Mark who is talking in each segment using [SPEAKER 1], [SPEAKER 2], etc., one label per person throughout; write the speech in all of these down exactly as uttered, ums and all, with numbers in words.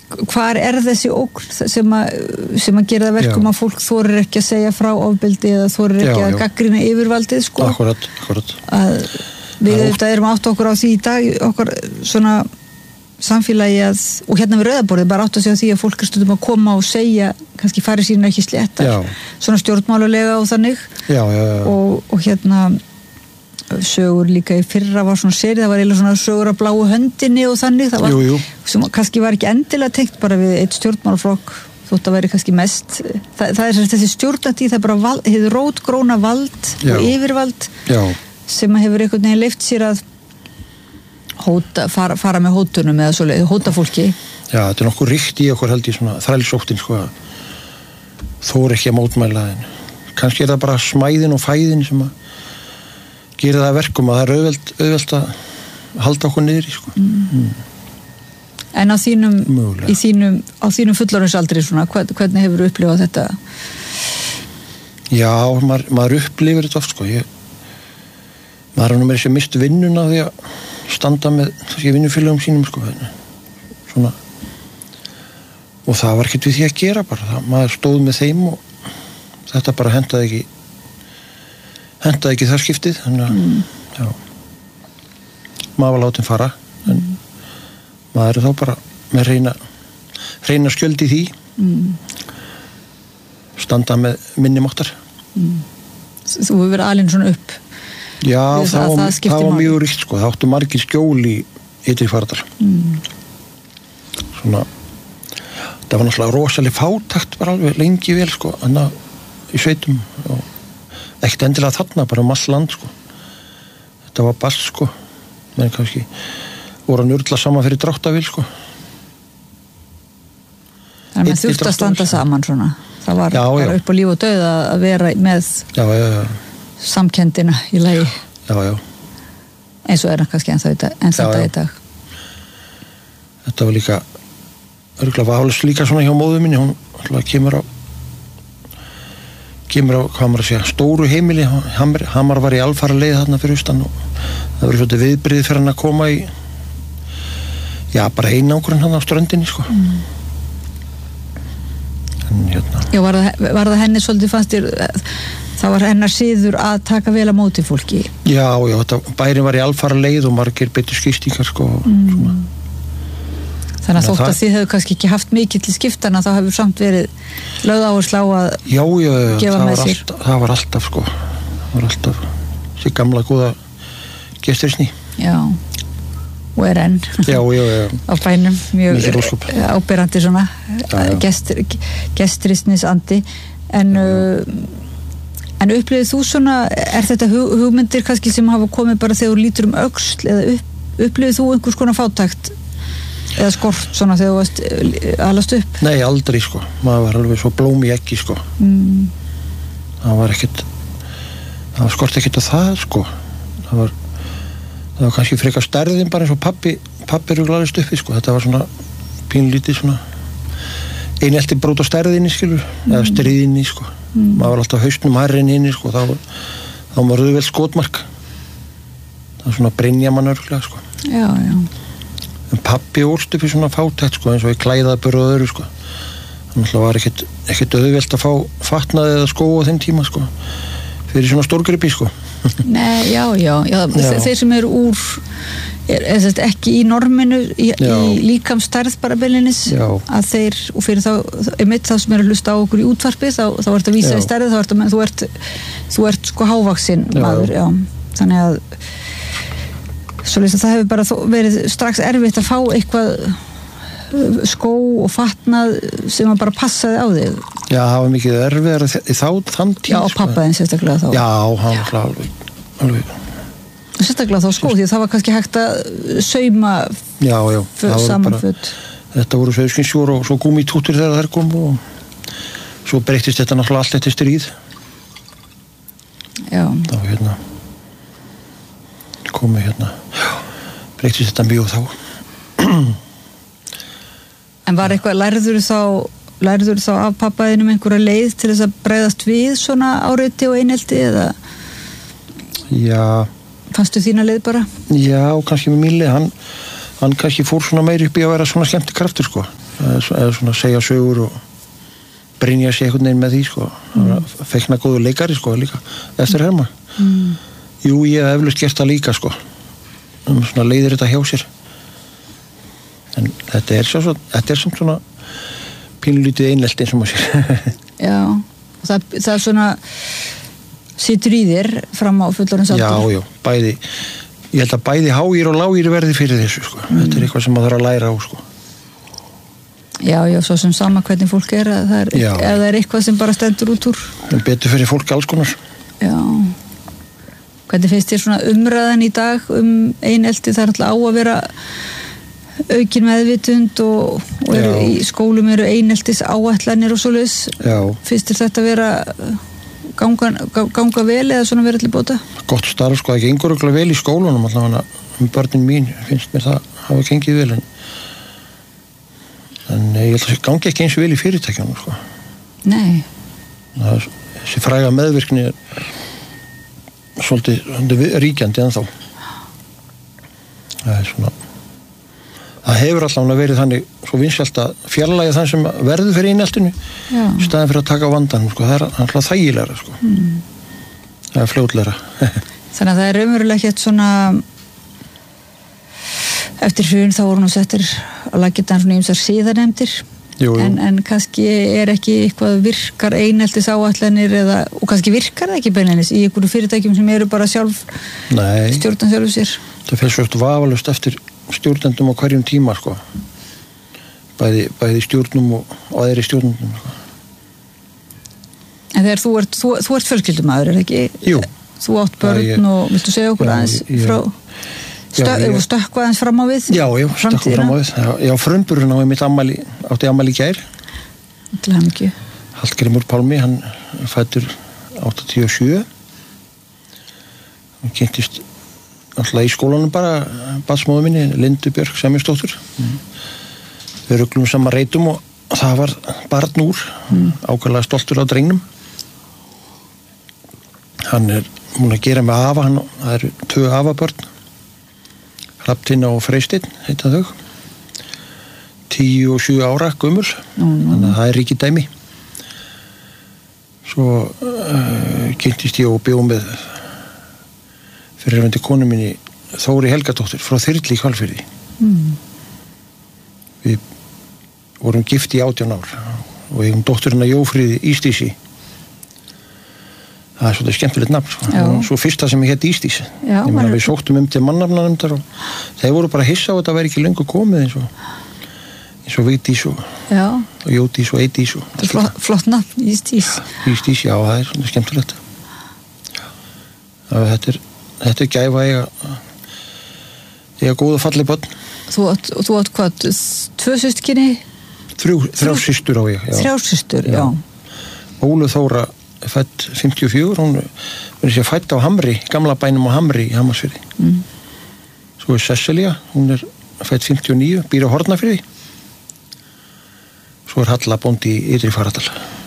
[SPEAKER 1] hvar er þessi ógn sem að, sem að gera það verkum já. Að fólk þorir ekki að segja frá ofbeldi eða þorir ekki já, að já. Gagnrýna yfirvaldið sko.
[SPEAKER 2] Akkurat, akkurat.
[SPEAKER 1] Að við auðvitað erum átt okkur á því í dag, okkar svona samfélagi að, og hérna við Rauðaborðið bara átt að segja því að fólk er stundum að koma og segja, kannski fari sín ekki sléttar, já. Svona stjórnmálulega og þannig.
[SPEAKER 2] Já, já, já.
[SPEAKER 1] Og, og hérna sögur líka í fyrra var svona seri, það var eiginlega svona sögur að bláu höndinni og þannig, það var,
[SPEAKER 2] jú, jú.
[SPEAKER 1] Sem kannski var ekki endilega tengt bara við eitt stjórnmálaflokk, þótt að væri kannski mest, það, það er þessi stjórnandi, það er bara val, hefur rótgróna vald já. Og yfirvald
[SPEAKER 2] já.
[SPEAKER 1] Sem hefur einhvern veginn leyft sér að hóta, fara, fara með hótunum eða svoleið, hóta fólki.
[SPEAKER 2] Já, þetta er nokkuð ríkt í okkur held í svona þrælsóttin sko, þór ekki að mótmæla en kannski er það bara smæðin og fæðin sem að gera það verkum að það er auðvelt, auðvelt að halda okkur niður í sko. Mm. Mm.
[SPEAKER 1] En á þínum, í þínum, á þínum fullorðinsaldri svona, hvernig hefur þú upplifað þetta?
[SPEAKER 2] Já, maður, maður upplifir þetta oft sko. Ég, maður er nú með þessi mist vinnuna því að standa með þessi vinnufélögum sínum sko. Svona. Og það var ekkert við því að gera bara. Það, maður stóð með þeim og þetta bara hendaði ekki hendaði ekki það skiptið þannig að mm. já, maður var látið fara en mm. maður er þá bara með reyna reyna skjöld í því mm. standa með minni máttar
[SPEAKER 1] mm. Þú hefur verið alinn svona upp
[SPEAKER 2] já, það, það, var, það, það var mjög ríkt sko, það áttu margir skjól í ytri Fagradal mm. svona það var náttúrulega rosalega fátækt bara alveg lengi vel sko, annað í sveitum og ekkert endilega þarna, bara um all land sko. Þetta var ball sko menn kannski voru að nurla saman fyrir dráttavíl sko.
[SPEAKER 1] Þannig að þurft að standa saman svona það var já, bara já. Upp á líf og dauð að vera með
[SPEAKER 2] já, já, já.
[SPEAKER 1] Samkenndina í lagi
[SPEAKER 2] já, já.
[SPEAKER 1] Eins og er það kannski ennþá þetta í dag
[SPEAKER 2] Þetta var líka örgulega var alveg líka svona hjá móðu minni hún alltaf kemur á kemur á, hvað maður að segja, stóru heimili Hamar, Hamar var í alfara leið þarna fyrir austan og það verið svolítið viðbrið fyrir hann að koma í já, bara einangrun hann á ströndinni sko mm. en hérna
[SPEAKER 1] Já, var það, var það henni svolítið fannst þér það var hennar siður að taka vel að móti fólki
[SPEAKER 2] Já, já, þetta, bærin var í alfara leið og margir betur skýstingar sko mm. svona
[SPEAKER 1] Þannig að þótt að þið hefur kannski ekki haft mikið til skiptana þá hefur samt verið lögð áherslu á að
[SPEAKER 2] já, já,
[SPEAKER 1] gefa með sér.
[SPEAKER 2] Alltaf, það var alltaf sko, það var alltaf þessi gamla góða gestrisni.
[SPEAKER 1] Já, og er enn
[SPEAKER 2] já, já, já.
[SPEAKER 1] á bænum, mjög áberandi svona gest, gestrisnisandi. En, uh, en upplifið þú svona, er þetta hugmyndir kannski sem hafa komið bara þegar þú lítur um öxl eða upp, upplifið þú einhvers konar fátækt? Eða skort svona þegar þú varst alast upp?
[SPEAKER 2] Nei, aldrei sko. Maður var alveg svo blóm í eggi sko. Mm. Það var ekkert, það var skort ekkert á það sko. Það var, það var kannski frekar stærðin bara eins og pappi, pappi ruglaðist uppi sko. Þetta var svona pínlítið svona einelti brót á stærðinni skilur, mm. eða stríðinni sko. Mm. Maður var alltaf hausnum hærrin inni sko. Þá var, þá var rauðvel skotmark. Það var svona brynja mann örgulega sko.
[SPEAKER 1] Já, já.
[SPEAKER 2] En pappi ólst upp í svona fátækt sko, eins og í klæðabur og öðru sko. Þannig að það var ekkert, ekkert auðvelt að fá fatnað eða skó á þeim tíma sko. Fyrir svona stórgripi sko.
[SPEAKER 1] Nei, já, já, já. já. Þeir sem eru úr, er, er þetta ekki í norminu, í, í líkamsstærð bara beilinnis, að þeir, og fyrir þá, einmitt þá sem eru að hlusta á okkur í útvarpi, þá, þá ert að vísa já. Í stærð, þá ert að, þú ert, þú ert sko hávaxinn maður, já. Þannig að Svoleiðis að það hefur bara verið strax erfitt að fá eitthvað skó og fatnað sem bara passaði á þig.
[SPEAKER 2] Já, það var mikið erfiðar í þá þann tíð.
[SPEAKER 1] Já, og pappaðinn sérstaklega þá.
[SPEAKER 2] Já, hann var alveg, alveg.
[SPEAKER 1] Sérstaklega þá skó, því það var kannski hægt að sauma
[SPEAKER 2] já, já,
[SPEAKER 1] samanföt.
[SPEAKER 2] Þetta voru sveiskinsjór og svo gúmítútur þegar þær kom og svo breyttist þetta náttúrulega allt eftir stríð.
[SPEAKER 1] Já.
[SPEAKER 2] Þá hérna komið hérna breytist þetta mjög þá
[SPEAKER 1] En var eitthvað, lærður þá lærður þá af pappaðinum einhverja leið til þess að bregðast við svona áreiti og einelti eða
[SPEAKER 2] já
[SPEAKER 1] fannstu þína leið bara?
[SPEAKER 2] Já, kannski með mín leið hann, hann kannski fór svona meir upp í að vera svona skemmtikraftur sko eða svona segja sögur og brynja sig einhvern veginn með því sko, mm. feikna góðu leikari sko líka eftir Hermann. Mm. Jú, ég hef eflaust gert það líka sko, um svona leiðir þetta hjá sér. En þetta er svo, þetta er svona pínlítið einelti eins og maður sér.
[SPEAKER 1] Já, og það, það er svona situr í þér fram á fullorðinsaldur.
[SPEAKER 2] Já, já, bæði, ég held að bæði hágir og lágir verði fyrir þessu sko. Mm. Þetta er eitthvað sem maður þarf að læra á sko.
[SPEAKER 1] Já, já, svo sem sama hvernig fólk er, að það er, já, eða það er eitthvað sem bara stendur út úr.
[SPEAKER 2] Betur fyrir fólk alls konar.
[SPEAKER 1] Já. Hvernig finnst þér svona umræðan í dag um einelti? Það er alltaf á að vera aukin meðvitund og, og eru, í skólum eru eineltis áætlanir og svoleiðis. Já. Finnst þér þetta vera ganga, ganga vel eða svona vera til bóta?
[SPEAKER 2] Gott starf sko, það gengur örugglega vel í skólunum allavega, um börnin mín finnst mér það hafa gengið vel, en en ég held að það gangi ekki eins og vel í fyrirtækjunum sko.
[SPEAKER 1] Nei.
[SPEAKER 2] Það, þessi fræga meðvirkni er svolítið, svolítið ríkjandi ennþá. Það er svona, það hefur allavega verið þannig svo vinsælt að fjarlægja þann sem verður fyrir eineltinu í staðin fyrir að taka á vandanum sko. Það er alltaf þægilegra sko. Mm. Það er fljótlegra.
[SPEAKER 1] Þannig að það er raunverulega ekkert svona eftir hrun þá voru nú settir að laggeta svona ýmsar siðanefndir, en, en kannski er ekki eitthvað virkar eineltis áætlanir eða, og kannski virkar það ekki beinleinis í einhverju fyrirtækjum sem eru bara sjálf stjórnan sjálfu sér.
[SPEAKER 2] Það fer svo vafalaust eftir stjórnendum á hverjum tíma sko. Bæði, bæði stjórnum og, og aðri stjórnendum sko.
[SPEAKER 1] En þegar þú ert, þú, þú ert fjölskyldumaður, er ekki?
[SPEAKER 2] Jú.
[SPEAKER 1] Þú átt börn já, ég, og viltu segja okkur já, aðeins ég, frá Stö, ég, stökkvað aðeins fram á við?
[SPEAKER 2] Já, já, stökkvað fram á við. Já, já frumburinn á mitt ammæli, átti ammæli í gær.
[SPEAKER 1] Til hamingju.
[SPEAKER 2] Hallgrímur Pálmi, hann fæddur áttatíu og sjö. Hann kynntist alltaf í skólanum bara, barnsmóður minni, Lindu Björk Semjonsdóttur. Mm. Við ruglum saman reitum og það var barn úr, mm. ákvæmlega stoltur á drengnum. Hann er múin að gera með afa, hann, það eru tvö afabörn. Hrafntinna og Freysteinn heita þau, tíu og sjö ára gömul, mm. þannig að það er ríkið dæmi. Svo uh, kynntist ég og bjó með fyrirverandi konu minni Þóri Helgadóttur frá Þyrli í Hvalfirði. Mm. Við vorum gift í átján ár og ég um dótturina Jófríði Ístísi. Það er svolítið skemmtilegt nafn sko. Svo fyrsta sem ég hétt Ístís. Já, ég meina við sóttum um til mannafnanefndar og þeir voru bara hissa á að þetta væri ekki lengur komið eins og eins og Vigdís og, og Jódís og Eidís og
[SPEAKER 1] flott, flott nafn, Ístís.
[SPEAKER 2] Ístís, já, það er svolítið skemmtilegt. Það, þetta er þetta er gæfa að eiga eiga góða falleg börn.
[SPEAKER 1] Þú átt, og þú átt hvað, tvö systkini?
[SPEAKER 2] Þrjú, þrjár systur á ég, já.
[SPEAKER 1] Þrjár systur, já.
[SPEAKER 2] já. Ólu Þóra fædd fimmtíu og fjögur, hún verið sér fædd á Hamri, gamla bænum á Hamri í Hamarsfirði. Mm. Svo er Sesselja, hún er fædd fimmtíu og níu, býr á Hornafirði. Svo er Halla bóndi í Ytri Faradal.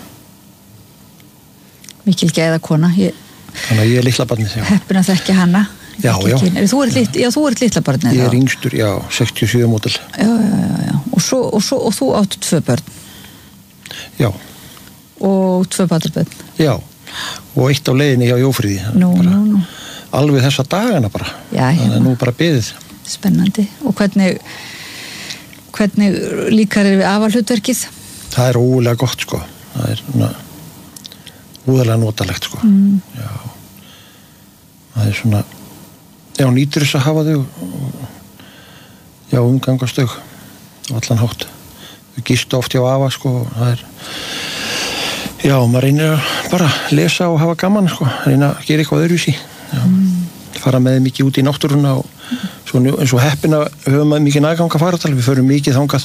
[SPEAKER 1] Mikil gæða kona. Ég...
[SPEAKER 2] Þannig að ég er litla barnið.
[SPEAKER 1] Heppin að þekkja hana.
[SPEAKER 2] Já, já.
[SPEAKER 1] Þú ert, lit, já, þú ert litla barnið.
[SPEAKER 2] Ég er yngstur, já, sextíu og sjö módel.
[SPEAKER 1] Já, já, já, já. Og, svo, og, svo, og þú áttu tvö börn.
[SPEAKER 2] Já.
[SPEAKER 1] Og tvö báturbönn.
[SPEAKER 2] Já, og eitt á leiðinni hjá Jófríði.
[SPEAKER 1] Nú, nú, nú.
[SPEAKER 2] Alveg þessa dagana bara. Já, já. Það er nú bara beðið.
[SPEAKER 1] Spennandi. Og hvernig, hvernig líkar er við afarhlutverkið?
[SPEAKER 2] Það er ógulega gott, sko. Það er svona úðalega notalegt, sko. Mm. Já. Það er svona, já, nýtur þess að hafa þau og, já, umgangast þau á allan hátt. Þau gistu oft hjá afa, sko, og það er já, maður reynir að bara lesa og hafa gaman, sko, reyna að gera eitthvað öðruvísi. Mm. Fara með mikið út í náttúruna og svo, eins og heppina höfum við mikið aðganga faratal, við förum mikið þangað.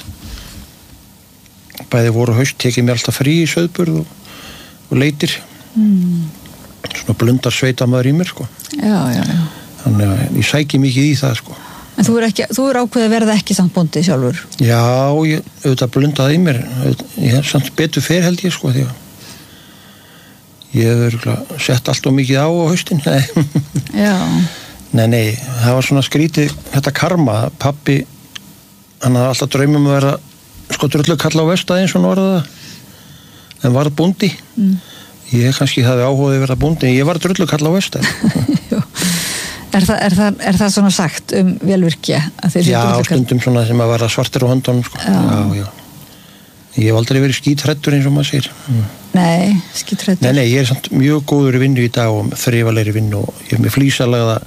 [SPEAKER 2] Bæði voru haust, tekið mér alltaf frí í Sauðburð og, og leitir. Mm. Svona blundar sveitamaður í mér, sko.
[SPEAKER 1] Já, já, já.
[SPEAKER 2] Þannig að ég sæki mikið í það, sko.
[SPEAKER 1] En þú er, ekki, þú er ákveðið að verða ekki samt bóndi sjálfur?
[SPEAKER 2] Já, ég auðvitað blundaði í mér. Ég er samt betur fer held ég, sko, því að ég hefur sett allt og mikið á á haustin.
[SPEAKER 1] Já.
[SPEAKER 2] Nei, nei, það var svona skrítið, þetta karma, pappi, hann hafði alltaf draumum að vera sko drullu kalla á Vestað eins og norða en var bóndi mm. ég kannski hafði áhugaði að vera bóndi en ég var drullu kalla á Vestað
[SPEAKER 1] er, það, er, það, er það svona sagt um velvirkja?
[SPEAKER 2] Já, stundum svona sem að vera svartir á höndunum sko. já. Já, já ég hef aldrei verið skítrættur eins og maður segir mm.
[SPEAKER 1] Nei, skítrættur
[SPEAKER 2] Nei, nei, ég er samt mjög góður í vinnu í dag og þrifalegri vinnu og ég er með flísalega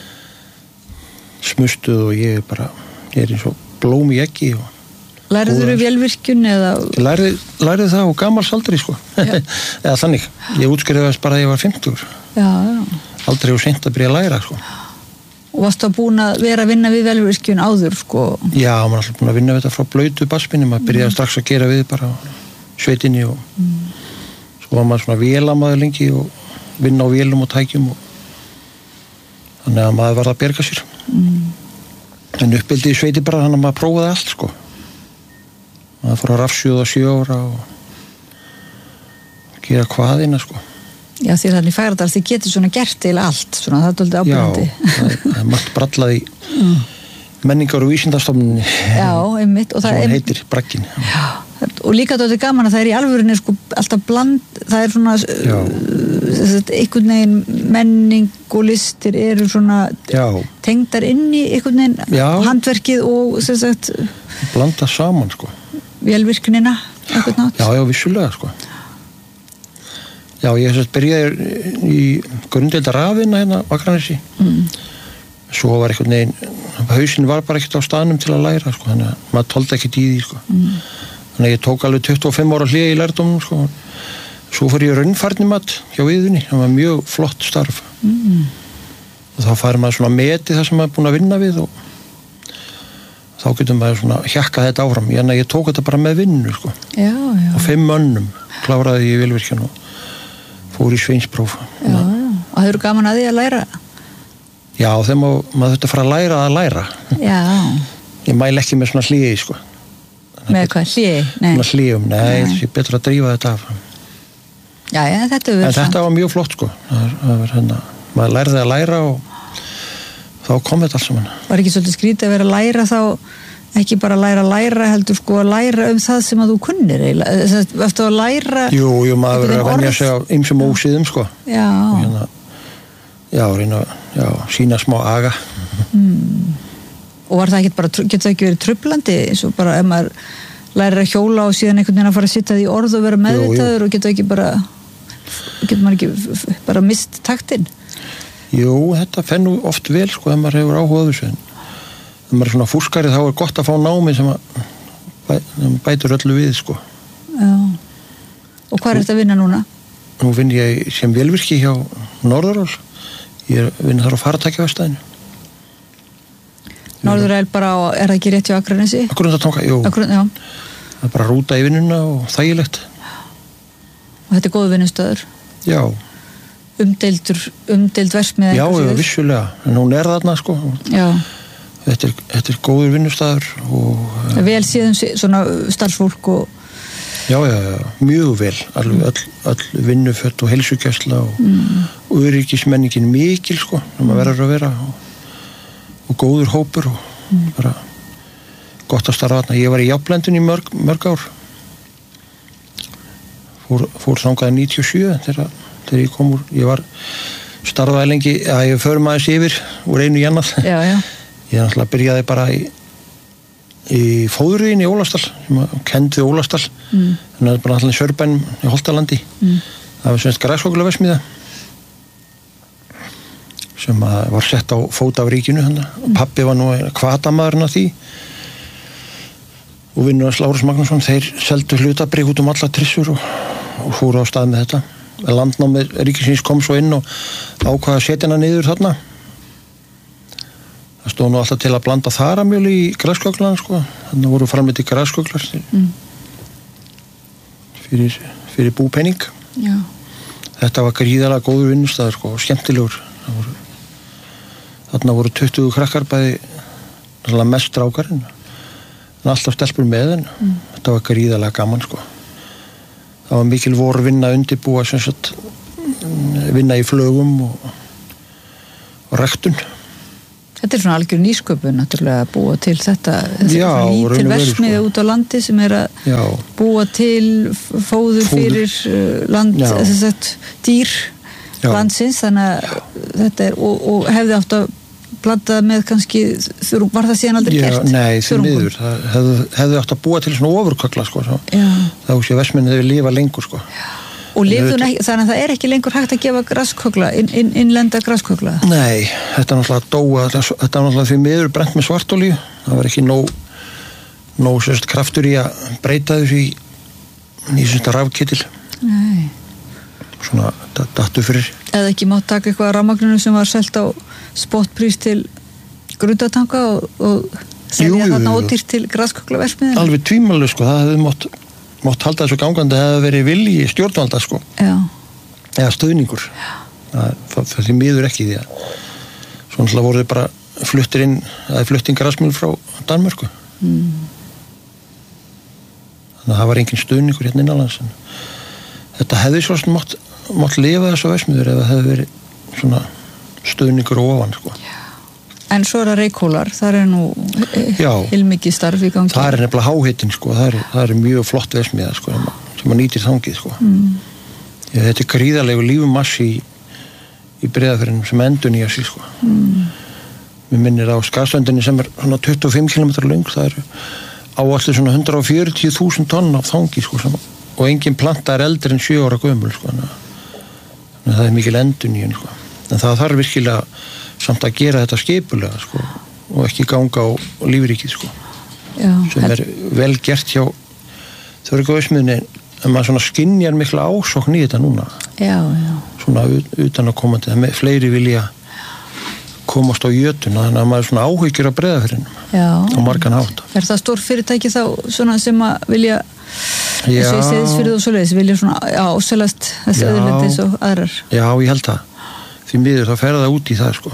[SPEAKER 2] smustuð og ég er bara ég er eins og blóm í eggi og
[SPEAKER 1] Lærður þú velvirkjun eða?
[SPEAKER 2] Ég lærði, lærði það á gamals aldri sko eða þannig, ég útskrifaðist bara að ég var fimmtugur
[SPEAKER 1] Já, já
[SPEAKER 2] Aldrei og seint að byrja að læra sko
[SPEAKER 1] Og varstu að búin að vera að vinna við velvirkjun áður sko?
[SPEAKER 2] Já, maður er alltaf búin að vinna við þetta frá blautu basspinni maður byrjaði mm. strax að gera við bara sveitinni og mm. svo var maður svona vélamaður lengi og vinna á vélum og tækjum og þannig að maður var að berga sér mm. en uppbyldi í sveiti bara þannig að maður prófaði allt sko maður fór að rafsjóða sjö ára og gera hvaðina sko
[SPEAKER 1] Já, því þannig Fagradal þið getur svona gert til allt svona, það er doldið ábyrgandi
[SPEAKER 2] Já, það er margt brallað í mm. menningar- og vísindastofnunni
[SPEAKER 1] Já, einmitt og það
[SPEAKER 2] sem heitir Bragginn
[SPEAKER 1] Já, og líka doldið gaman að það er í alvörunni sko alltaf bland, það er svona uh, einhvern veginn menning og listir eru svona
[SPEAKER 2] Já.
[SPEAKER 1] tengdar inn í einhvern veginn
[SPEAKER 2] Já.
[SPEAKER 1] handverkið og sem sagt
[SPEAKER 2] blanda saman sko
[SPEAKER 1] velvirknina einhvern nátt
[SPEAKER 2] Já, já, vissulega sko Já, ég sérst byrjaði í grundelda rafina hérna á Akranesi mm. svo var einhvern veginn hausinn var bara ekkert á staðnum til að læra sko, þannig að maður tóldi ekkert í því sko mm. þannig að ég tók alveg tuttugu og fimm ára hlé í lærdómnum sko svo fór ég raunfærnimat hjá Iðunni það var mjög flott starf mm. og þá fær maður svona meti það sem maður er búin að vinna við og þá getur maður svona hjakka þetta áfram en ég tók þetta bara með vinnu sko
[SPEAKER 1] já, já.
[SPEAKER 2] og fimm mönnum kláraði ég velvirkjan og fór í sveinspróf
[SPEAKER 1] Já, já, og þau eru gaman að því að læra
[SPEAKER 2] Já, þegar maður, maður þurfti að fara að læra að læra
[SPEAKER 1] Já
[SPEAKER 2] Ég mæl ekki með svona hliði sko
[SPEAKER 1] Með hvað, hliði? Nei
[SPEAKER 2] Svona hliðum, nei, það er betur að drífa þetta af
[SPEAKER 1] Já, já, þetta er
[SPEAKER 2] En samt. Þetta var mjög flott sko það var hérna, maður lærði að læra og þá kom þetta alls saman
[SPEAKER 1] Var ekki svolítið skrítið að vera að læra þá ekki bara læra að læra heldur sko að læra um það sem að þú kunnir eiginlega eftir að læra
[SPEAKER 2] Jú, jú, maður verður að venja sig á ýmsum ósíðum sko
[SPEAKER 1] Já
[SPEAKER 2] og hérna, já, reyna já, sína smá aga
[SPEAKER 1] mm. Og var það ekki bara, getur það ekki verið trublandi eins og bara ef maður lærir að hjóla og síðan einhvern veginn að fara að sitta því í orð og vera meðvitaður og getur ekki bara getur maður ekki bara mist taktinn
[SPEAKER 2] Jú, þetta fennu oft vel sko ef maður hefur áhugað þessu en ef maður er svona fúskari þá er gott að fá námi sem að bæ, bætur öllu við sko
[SPEAKER 1] Já Og hvað er þetta að vinna núna?
[SPEAKER 2] Nú vinn ég sem velvirki hjá Norðuráls ég vinn þar á faratækjavestæðinu
[SPEAKER 1] Norðuráls bara á, er það ekki rétt hjá Akranesi?
[SPEAKER 2] Grundartanga, jú
[SPEAKER 1] Akkur, Já
[SPEAKER 2] Það er bara rúta í vinnuna og þægilegt
[SPEAKER 1] Og þetta er góð vinnustöður?
[SPEAKER 2] Já
[SPEAKER 1] Umdeildur, umdeild versmið
[SPEAKER 2] Já, já, vissulega, en hún er þarna sko
[SPEAKER 1] Já
[SPEAKER 2] Þetta er, þetta er góður vinnustæður og
[SPEAKER 1] vel síðan svona starfsfólk og
[SPEAKER 2] Já, já, já, mjög vel alveg öll, öll vinnufött og heilsugæsla og, mm. og öryggismenningin mikil sko, sem að verður að vera og, og góður hópur og mm. bara gott að starfa þarna. Ég var í Jafnblendun í mörg, mörg ár fór, fór þangaði níutíu og sjö þegar, þegar ég kom úr, ég var starfaði lengi, að ég förum aðeins yfir úr einu í annað
[SPEAKER 1] Já, já
[SPEAKER 2] Ég náttúrulega byrjaði bara í, í fóðurriðin í Ólafsdal, sem að kendi Ólafsdal, mm. þannig að það er bara náttúrulega í Sörbænum í Holtalandi. Mm. Það var semst græskókulavesmiða sem að var sett á fót af ríkinu hann. Mm. Pabbi var nú hvatamaðurinn af því og vinnur að Lárus Magnússon, þeir seldu hlutabrif út um alla trissur og, og fóru á stað með þetta. Landnámið ríkisins kom svo inn og ákvaða að setja hana niður þarna. Það stóð nú alltaf til að blanda þaramjöl í græskóklana sko, þannig voru framleiti græskóklar mm. fyrir, fyrir búpenning.
[SPEAKER 1] Já.
[SPEAKER 2] Þetta var gríðarlega góður vinnustæður sko, skemmtilegur. Voru, þarna voru tuttugu krakkar bæði mest strákar en alltaf stelpur með en mm. þetta var gríðarlega gaman sko. Það var mikil vor vinna undirbúa sem sagt vinna í flögum og, og ræktun.
[SPEAKER 1] Þetta er svona algjör nýsköpun náttúrulega að búa til þetta lítil versmiði út á landi sem er að Já. búa til fóður, fóður. fyrir land, þess að dýr Já. landsins, þannig að þetta er, og, og hefði átt að blanda með kannski, var það síðan aldrei
[SPEAKER 2] Já,
[SPEAKER 1] gert?
[SPEAKER 2] Nei, því miður, það hefði, hefði átt að búa til svona ofurköggla sko, þá sé versmiðin þau lifa lengur sko.
[SPEAKER 1] Og lifðun ekki, þannig að það er ekki lengur hægt að gefa grasköggla, inn, inn, innlenda grasköggla?
[SPEAKER 2] Nei, þetta er náttúrulega dóa, þetta er náttúrulega því miður brent með svartolíu, það var ekki nóg, nóg sérst kraftur í að breyta þessu í nýsynsta rafkittil.
[SPEAKER 1] Nei.
[SPEAKER 2] Svona, þetta dattu fyrir.
[SPEAKER 1] Eða ekki mátt taka eitthvað af rafmagninu sem var selt á spotprís til Grundartanga og, og selja þarna ódýrt til graskögglaversmiðina?
[SPEAKER 2] Alveg tvímælu, sko, það hefði mátt mátt halda þessu gangandi hefði verið vilji stjórnvalda sko
[SPEAKER 1] Já.
[SPEAKER 2] eða stöðningur það, það, það miður ekki því að svona voru þau bara fluttir inn eða flutting grasmíl frá Danmörku mm. þannig að það var engin stöðningur hérna innanlands þetta hefði svo svona mátt, mátt lifa þessu versmiður ef það hefði verið svona stöðningur ofan sko Já.
[SPEAKER 1] En svo er það Reykhólar, það er nú heilmikið starf í gangi.
[SPEAKER 2] Það er nefnilega háhitinn sko, það er, það er mjög flott versmiða sko, sem að nýtir þangið sko. Mm. Ég, þetta er gríðarlegu lífumassi í, í Breiðafirðinum sem endurnýjar sig sko. Mm. Mér minnir á Skarsöndinni sem er svona tuttugu og fimm kílómetra löng, það er áallir svona hundrað og fjörutíu þúsund tonn af þangi sko, sem, og engin planta er eldri en sjö ára gömul sko, en það er mikil endurnýjun sko. En það þarf virkilega samt að gera þetta skipulega sko, og ekki ganga á lífríkið sko.
[SPEAKER 1] Já,
[SPEAKER 2] sem er vel gert hjá þörgauðsmiðinni en maður svona skynjar mikla ásókn í þetta núna
[SPEAKER 1] já, já.
[SPEAKER 2] Svona utan að komandi það með fleiri vilja komast á jötuna þannig að maður svona áhyggjur á Breiðafirðinum á margan hátt.
[SPEAKER 1] Er það stór fyrirtæki þá svona sem að vilja eins og í Seyðisfirði og svoleiðis vilja svona áselast þessi auðlindir eins og aðrar?
[SPEAKER 2] Já, ég held það. Því miður þá fer það út í það sko.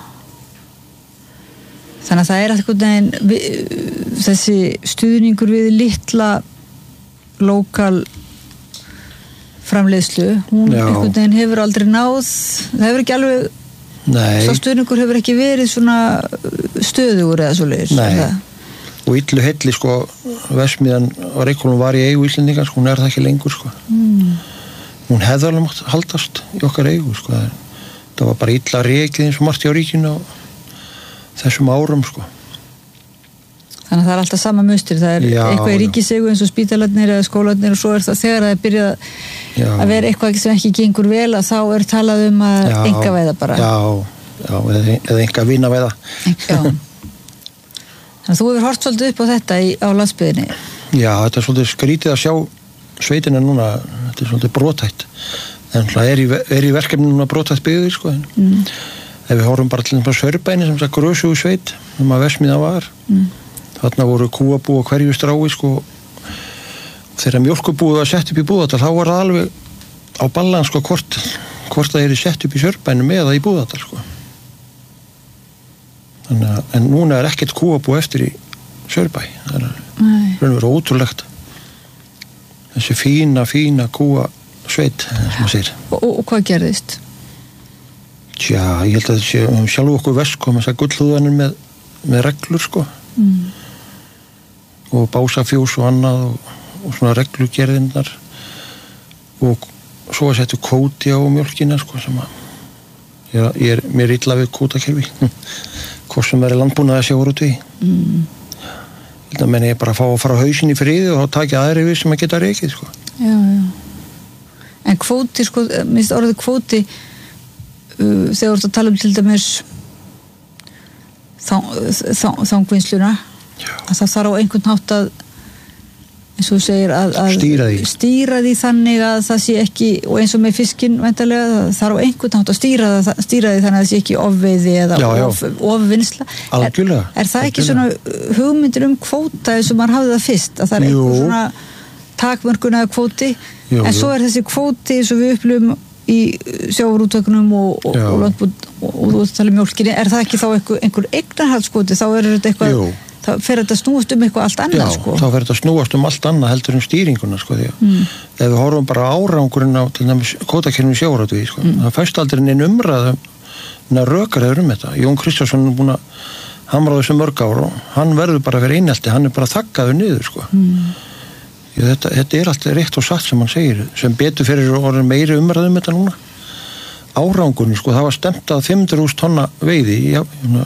[SPEAKER 1] Þannig að það er eitthvað neginn þessi stuðningur við litla lokal framleiðslu, hún eitthvað neginn hefur aldrei náð, það hefur ekki alveg
[SPEAKER 2] Nei.
[SPEAKER 1] Svo stuðningur hefur ekki verið svona stöðugur eða svoleiðis.
[SPEAKER 2] Nei, og illu heilli sko versmiðan á Reykhólum var í eigu Íslendinga sko, hún er það ekki lengur sko. Mm. Hún hefði alveg mátt haldast í okkar eigu sko, það var bara illa rekið eins og margt hjá ríkinu á þessum árum sko.
[SPEAKER 1] Þannig að það er alltaf sama mustur, það er já, eitthvað í ríkiseigu eins og spítalarnir eða skólarnir og svo er það þegar það er byrjað já. Að vera eitthvað sem ekki gengur vel að þá er talað um að einkavæða bara.
[SPEAKER 2] Já, já, eða, eða einkavinnavæða.
[SPEAKER 1] Já. Þannig að þú hefur hort svolítið upp á þetta í, á landsbyggðinni.
[SPEAKER 2] Já, þetta er svolítið skrítið að sjá sveitina núna, þetta er svolítið brotætt. En það er í, er í verkefni núna brotætt byggðir sko. Mm. Ef við horfum bara til þess að Sörbæni sem það grösugu sveit, um að versmiða var. Mm. Þarna voru kúabú á hverju strái sko, og þegar mjólkubúið var sett upp í Búðardal, þá var það alveg á ballan sko, hvort, hvort það er sett upp í Sörbænum eða í Búðardal sko. Þannig að, en núna er ekkert kúabú eftir í Sörbæ, það er raunveru ótrúlegt. Þessi fína, fína kúa sveit, sem maður segir.
[SPEAKER 1] Og, og hvað gerðist?
[SPEAKER 2] Tja, ég held að þetta sé sjálf okkur vest kom þess að gullhúðanir með, með reglur sko. Mm. Og básafjós og annað og, og svona reglugerðinnar og svo að setja kóti á mjólkina sko, sem að ég, ég er mér illa við kótakerfi hvort sem verið landbúnað að sjá úr út í mm. ég held að menn ég bara að fá að fara hausin í friði og þá takja aðri við sem að geta reikið sko.
[SPEAKER 1] Já, já. En kvóti sko, minnst orðið kvóti uh, þegar þú ert að tala um til dæmis þangvinnsluna að það þarf á einhvern hátt að eins og þú segir að, að
[SPEAKER 2] stýra, því.
[SPEAKER 1] stýra því þannig að það sé ekki, og eins og með fiskinn væntanlega, það þarf á einhvern hátt að stýra, stýra því þannig að það sé ekki ofveiði eða
[SPEAKER 2] já, já.
[SPEAKER 1] Of, ofvinnsla er, er það ekki svona hugmyndir um kvóta eins og maður hafði það fyrst að það er
[SPEAKER 2] jú.
[SPEAKER 1] Einhver svona takmörkun eða kvóti
[SPEAKER 2] jú,
[SPEAKER 1] en svo er þessi kvóti eins og við upplifum í sjávarútvegunum og, og, og landbúð og, og þú ert að tala um mjólkinni, er það ekki þá einhver, einhver eignarhaldskvóti, þá er þetta eitthvað jú. Þá fer þetta snúast um eitthvað allt annað
[SPEAKER 2] Já,
[SPEAKER 1] sko.
[SPEAKER 2] þá fer þetta snúast um allt annað heldur um stýringuna sko, því að mm. ef við horfum bara árangurinn á til dæmis kvótakerfinu sjávarútvegi sko, mm. það fæst aldrei neinn umræða rökar þeir um þetta. Jón Kristjánsson er búin að hamra þessu mörg ár og hann verður bara fyrir einelti, hann er bara þakkaður niður sko. Mm. Þetta, þetta er alltaf rétt og satt sem hann segir, sem betur fyrir orðin meiri umræðum þetta núna. Árangurinn sko, það var stemt að fimm hundruð þúsund tonna veiði, ja,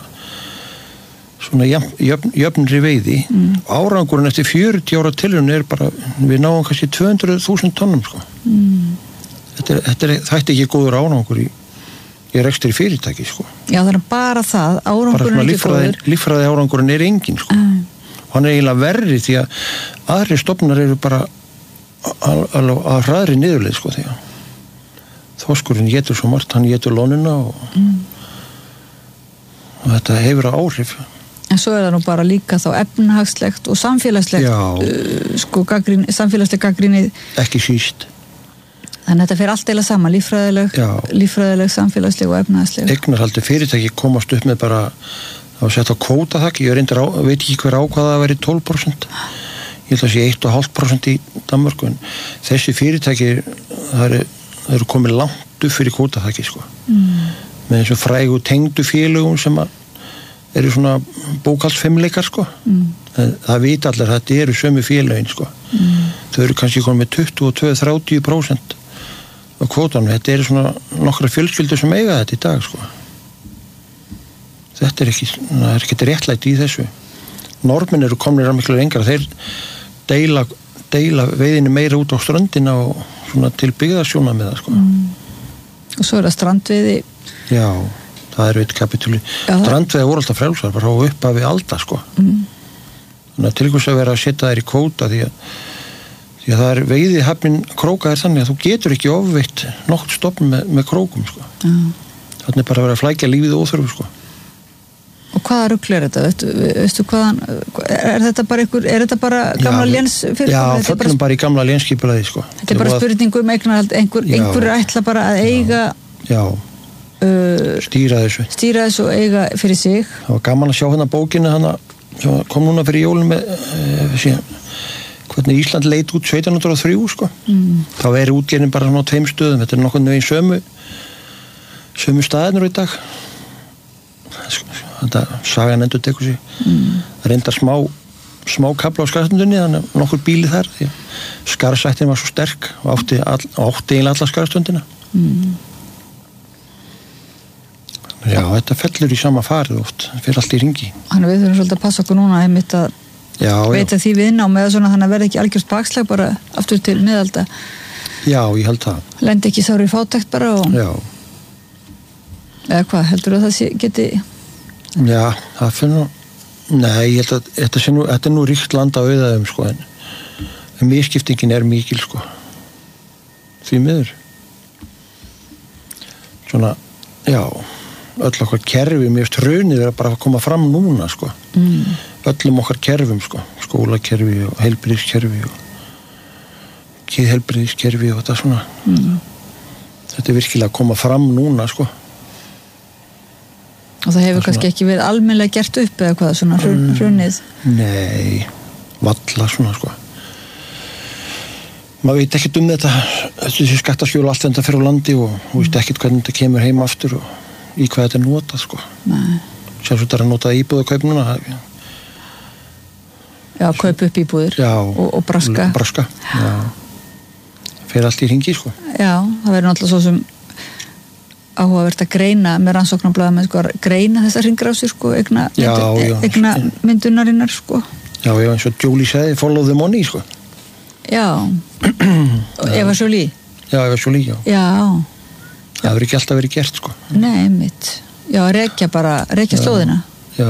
[SPEAKER 2] svona jöfn, jöfnri veiði. Mm. Árangurinn eftir fjörutíu ára tilraun er bara, við náum kannski tvö hundruð þúsund tonnum sko. Mm. Þetta er, þetta er, þetta er ekki góður árangur í í rekstri fyrirtæki, sko.
[SPEAKER 1] Já, það er bara það, árangurinn er ekki góður.
[SPEAKER 2] Líffræði árangurinn er engin, sko. Mm. Og hann er eiginlega verri því að aðri stofnar eru bara að hraðri niðurleið, sko, því að þorskurinn getur svo margt, hann getur lónuna og, mm. og þetta hefur áhrif.
[SPEAKER 1] En svo er það nú bara líka þá efnahagslegt og samfélagslegt, uh, sko, gaggrín, samfélagsleg gagnrýni.
[SPEAKER 2] Ekki síst.
[SPEAKER 1] Þannig að þetta fer allt eila saman, líffræðileg, líffræðileg, samfélagsleg og efnahagsleg.
[SPEAKER 2] Eignarhaldi fyrirtæki komast upp með bara, það var sett á kvótaþakki, ég reyndar á, veit ekki hver ákvað að veri tólf prósent. Ég held að sé eitt komma fimm prósent í Danmörku, en þessi fyrirtæki, það eru, það eru komið langt upp fyrir kvótaþakki, sko. Mm. Með eins og frægu tengdu félögum sem að eru svona bókaldsfimleikar, sko. Mm. Það vita allir að þetta eru sömu félögin, sko. Mm. Þau eru kannski komið með tuttugu og tvö til þrjátíu prósent á kvótanum. Þetta eru svona nokkra fjölskyldur sem eiga þetta í dag, sko. Þetta er ekki, það er ekki réttlætt í þessu. Norðmenn eru komnir að miklu lengra. Þeir deila, deila veiðinu meira út á ströndina og svona til byggðarsjóna með það, sko. Mm.
[SPEAKER 1] Og svo er það strandveiði.
[SPEAKER 2] Já, það er veit kapitúli. Strandveiði voru alltaf frjálsar, bara á upphafi alda, sko. Mm. Þannig að til hvers að vera að setja þær í kvóta því að, því að það er veiði hafnin króka er þannig að þú getur ekki ofveitt nokkuð stofn með, með krókum, sko. Mm. Þannig er bara að vera að flækja lífið óþörfu, sko.
[SPEAKER 1] Og hvaða rugl er þetta? Veistu, veistu hvaðan, er þetta bara einhver, er þetta bara gamla léns fyrir?
[SPEAKER 2] Já, föllum bara í gamla lénsskipulagi, sko.
[SPEAKER 1] Þetta er bara spurning um eignarhald, einhver, einhver ætla bara að eiga
[SPEAKER 2] já, já. Uh, stýra þessu.
[SPEAKER 1] Stýra þessu og eiga fyrir sig.
[SPEAKER 2] Það var gaman að sjá hérna bókina hana sem kom núna fyrir jólum með uh, síðan, hvernig Ísland leit út sautján hundruð og þrjú, sko. Mm. Þá er útgerðin bara svona á tveim stöðum. Þetta er nokkuð veginn sömu sömu staðinur í dag. Þetta sagan endur tekur sig. Mm. Það reyndar smá smá kafla á Skarðstundinni, þannig að nokkur bíli þar því að skarðsættin var svo sterk og átti, all, átti eiginlega alla Skarðstundina. Mm. Já, þetta fellur í sama farið oft, það fer allt í ringi.
[SPEAKER 1] Þannig við þurfum svolítið að passa okkur núna einmitt að já, veita já. Því við ná með svona þannig að verði ekki algjörst bakslag bara aftur til miðalda.
[SPEAKER 2] Já, ég held það.
[SPEAKER 1] Lendi ekki sári fátækt bara og
[SPEAKER 2] já.
[SPEAKER 1] Eða hvað, heldur þú að það sé, geti
[SPEAKER 2] Já, það fyrir nú nei, ég held að þetta, sé nú, þetta er nú ríkt land á auðaðum, sko, en, en misskiptingin er mikil, sko, því miður. Svona, já, öll okkar kerfi, mér finnst raunir er bara að koma fram núna, sko. Mm. Öllum okkar kerfum, sko, skólakerfi og heilbrigðiskerfi og kiðheilbrigðiskerfi og þetta svona. Mm. Þetta er virkilega að koma fram núna, sko.
[SPEAKER 1] Og það hefur það kannski svona, ekki verið almennilega gert upp eða hvað, svona hrunið?
[SPEAKER 2] Nei, valla svona, sko. Maður veit ekkert um þetta, þessi skattaskjól allt þetta fyrir á landi og þú veist ekkert hvernig þetta kemur heim aftur og í hvað þetta er notað, sko. Nei. Sjálfsagt er að notað íbúðarkaup núna.
[SPEAKER 1] Já, kaup upp íbúðir
[SPEAKER 2] já,
[SPEAKER 1] og, og braska.
[SPEAKER 2] Braska, já. Það fer allt í hringi, sko.
[SPEAKER 1] Já, það verður náttúrulega svo sem áhugavert að greina með rannsóknarblaða með sko að greina þessar hringrásir sko eigna,
[SPEAKER 2] já, já,
[SPEAKER 1] eigna myndunarinnar sko.
[SPEAKER 2] Já, já, eins og Jolie sagði, follow the money, sko.
[SPEAKER 1] Já. Eva Jolie.
[SPEAKER 2] Já, Eva Jolie, já.
[SPEAKER 1] Já.
[SPEAKER 2] Það hefur ekki alltaf verið gert, sko.
[SPEAKER 1] Nei, mitt. Já, rekja bara, rekja slóðina.
[SPEAKER 2] Já.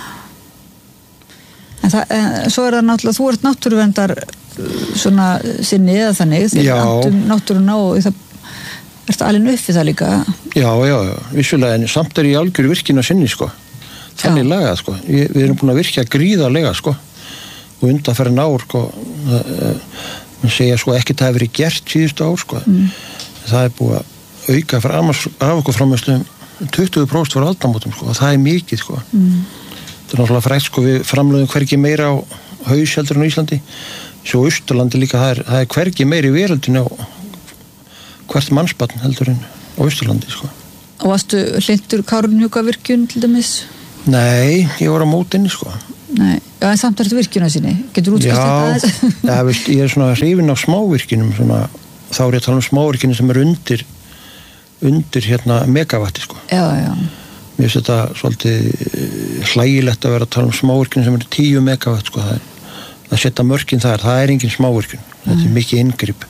[SPEAKER 1] En það, en, svo er það náttúrulega, þú ert náttúruverndar svona sinni eða þannig, þegar andum náttúruna og það ertu alveg upp við það líka?
[SPEAKER 2] Já, já, já, vissulega, en samt er ég algjör virkina sinni, sko. Þannig lagað, sko. Ég, við erum búin að virkja gríðarlega, sko. Og undanferðin ár, sko, mann segja, sko, ekki það hefur verið gert síðustu ár, sko. Mm. Það er búið að auka raforkuframleiðslu tuttugu prósent fyrir aldamótum, sko, og það er mikið, sko. Mm. Það er náttúrulega frækt, sko, við framleiðum hvergi meira á haus heldur en á Íslandi. Svo Austurlandi líka, það er, það er hvergi meira í veröldinu á hvert mannsbarn heldur en á Austurlandi, sko.
[SPEAKER 1] Og varstu hlindur Kárahnjúkavirkjun til dæmis?
[SPEAKER 2] Nei, ég var á mótinni sko.
[SPEAKER 1] Nei, já, en samt ertu virkjuna sinni. Getur útskýrt þetta aðeins?
[SPEAKER 2] Já, ja, veist, ég er svona hrifinn á smávirkjunum, svona, þá er ég að tala um smávirkjunum sem er undir, undir hérna megavatti sko.
[SPEAKER 1] Já, já.
[SPEAKER 2] Mér finnst þetta svolítið hlægilegt að vera að tala um smávirkjunum sem er tíu megavatt sko. Það er, að setja mörkin þar, það er engin smávirkjun. Þetta er mikið inngrip.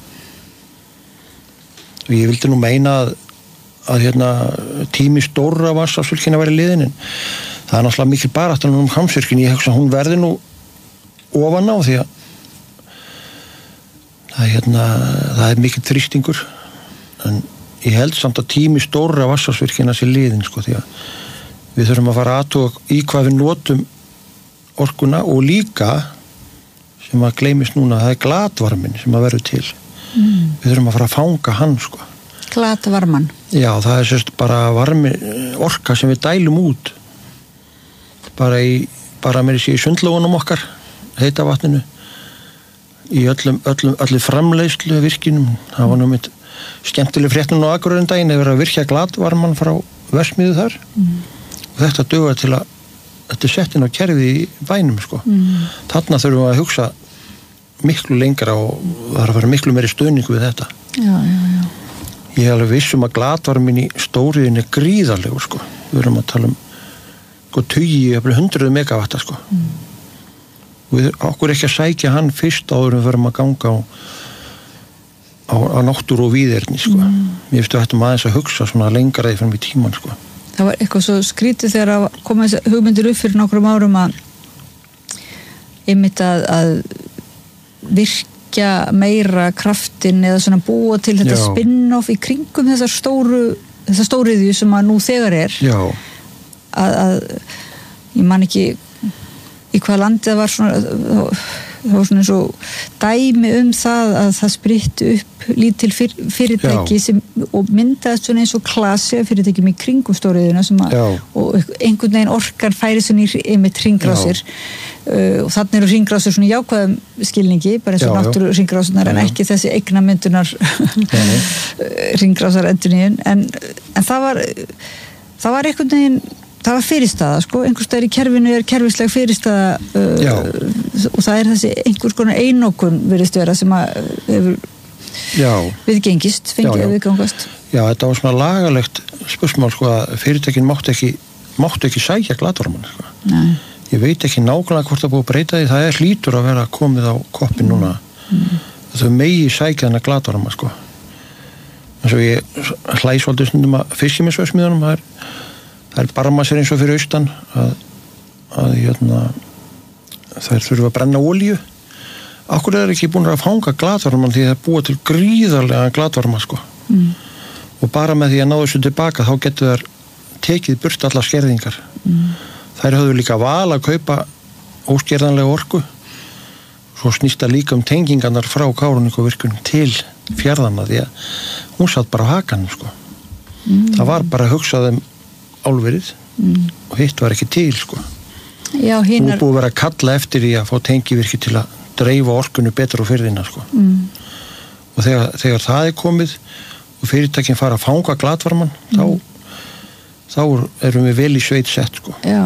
[SPEAKER 2] Og ég vildi nú meina að, að hérna, tími stóra vatnsaflsvirkjana væri liðin, en það er náttúrulega mikil baráttan um Hvammsvirkjun. Ég hugsa að hún verði nú ofan á því að það er, hérna, það er mikil þrýstingur, en ég held samt að tími stóra vatnsaflsvirkjana sé liðin sko, því að við þurfum að fara að athuga í hvað við notum orkuna, og líka sem að gleymist núna, það er glatvarminn sem að verður til. Mm. Við þurfum að fara að fanga hann sko.
[SPEAKER 1] Glatvarmann? Já,
[SPEAKER 2] það er sérst bara varmi orka sem við dælum út bara í, bara með þessi í sundlógunum okkar, heita vatninu, í öllum, öllum, öllum framleiðslu virkinum. Það var nú mitt skemmtileg fréttin á Akureyri daginn, að vera að virkja glatvarmann frá verksmiðju þar. Mm. Og þetta dugar til að þetta er sett inn á kerfið í bænum sko. Mm. Þarna þurfum við að hugsa miklu lengra, og það er að vera miklu meiri stuðningu við þetta.
[SPEAKER 1] Já, já, já.
[SPEAKER 2] Ég er alveg vissum að glatvarminn í stóriðin er gríðarlegur sko. Við erum að tala um sko tugi, hundruð megavatta sko. Mm. Við okkur ekki að sækja hann fyrst áður en við verum að ganga á, á, á náttúru og víðerni sko. Mm. Ég finnst að þetta aðeins að hugsa svona lengra því fyrir mig tíman sko.
[SPEAKER 1] Það var eitthvað svo skrítið þegar að koma þessi hugmyndir upp fyrir nokkrum árum að einmitt að, að virkja meira kraftin eða svona búa til þetta Já. Spin-off í kringum þessar stóru þessar stóriðju sem að nú þegar er.
[SPEAKER 2] Já.
[SPEAKER 1] Að, að ég man ekki í hvaða landi það var svona það var svona eins og dæmi um það að það spritti upp lítil fyr, fyrirtæki sem, og myndaðist svona eins og klasi af fyrirtækjum í kringum stóriðuna sem að, og einhvern veginn orkan færi svona í einmitt hringrásir uh, og þannig eru hringrásir svona jákvæðum skilningi, bara eins og náttúru hringrásunar, en ekki þessi eignamyndunar hringrásar endurnýjun, en, en það var það var einhvern veginn það var fyrirstaða, sko, einhvers staðar í kerfinu er kerfisleg fyrirstaða uh, og það er þessi einhvers konar einokun virðist vera sem að hefur viðgengist, fengið að viðgangast.
[SPEAKER 2] Já, þetta var svona lagalegt spursmál, sko, að fyrirtækin máttu ekki máttu ekki sækja glatvarmann, sko. Nei. Ég veit ekki nákvæmlega hvort það búið að breyta því, það er hlýtur að vera komið á koppin núna. Mm. Þau megi sækja þennan glatvarmann, sko. En svo ég hlæs svolítið stundum að fiskimisversmiðunum, það er Það er barmassir eins og fyrir austan að, að hérna, þær þurfa að brenna olíu. Akkur er ekki búin að fanga glatvarmann því það er búið til gríðarlega glatvarma sko. Mm. Og bara með því að ná þessu tilbaka þá getur þær tekið burt allar skerðingar. Mm. Þær höfðu líka val að kaupa óskerðanlega orku. Svo snýst það líka um tengingarnar frá Kárahnjúkavirkjun til fjarðanna því að hún satt bara á hakanum sko. Mm. Það var bara að hugsa þeim álverið mm. og hitt var ekki til sko.
[SPEAKER 1] Já, hinar...
[SPEAKER 2] Hún búið að vera að kalla eftir í að fá tengivirki til að dreifa orkunni betur á firðina sko. Mm. Og þegar, þegar það er komið og fyrirtækin fara að fanga glatvarmann mm. þá, þá erum við vel í sveit sett sko.
[SPEAKER 1] Já.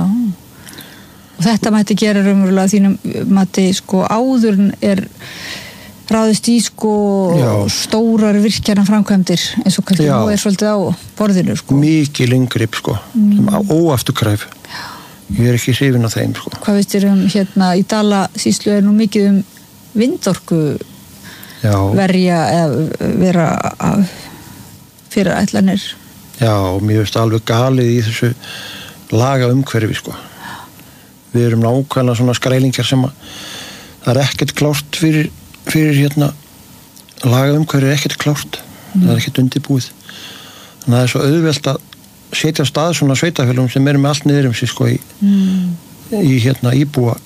[SPEAKER 1] Og þetta mætti gera raunverulega þínum mætti sko áður er ráðist í sko Já. Stórar virkjana framkvæmdir eins og kannski nú er svolítið á borðinu sko.
[SPEAKER 2] Mikið inngrip sko, mm. óafturkræf. Ég er ekki hrifinn á þeim sko.
[SPEAKER 1] Hvað veist þér um hérna í Dalasýslu er nú mikið um vindorku Já. Verja eða vera að fyrir ætlanir.
[SPEAKER 2] Já, og mér veist alveg galið í þessu laga umhverfi sko. Við erum nákvæmlega svona skrælingjar sem að það er ekkert klárt fyrir fyrir hérna laga umhverju er ekkert klárt mm. það er ekkert undirbúið þannig að það er svo auðvelt að setja stað svona sveitafélagum sem eru með allt niður um sig sko í, mm. í hérna íbúa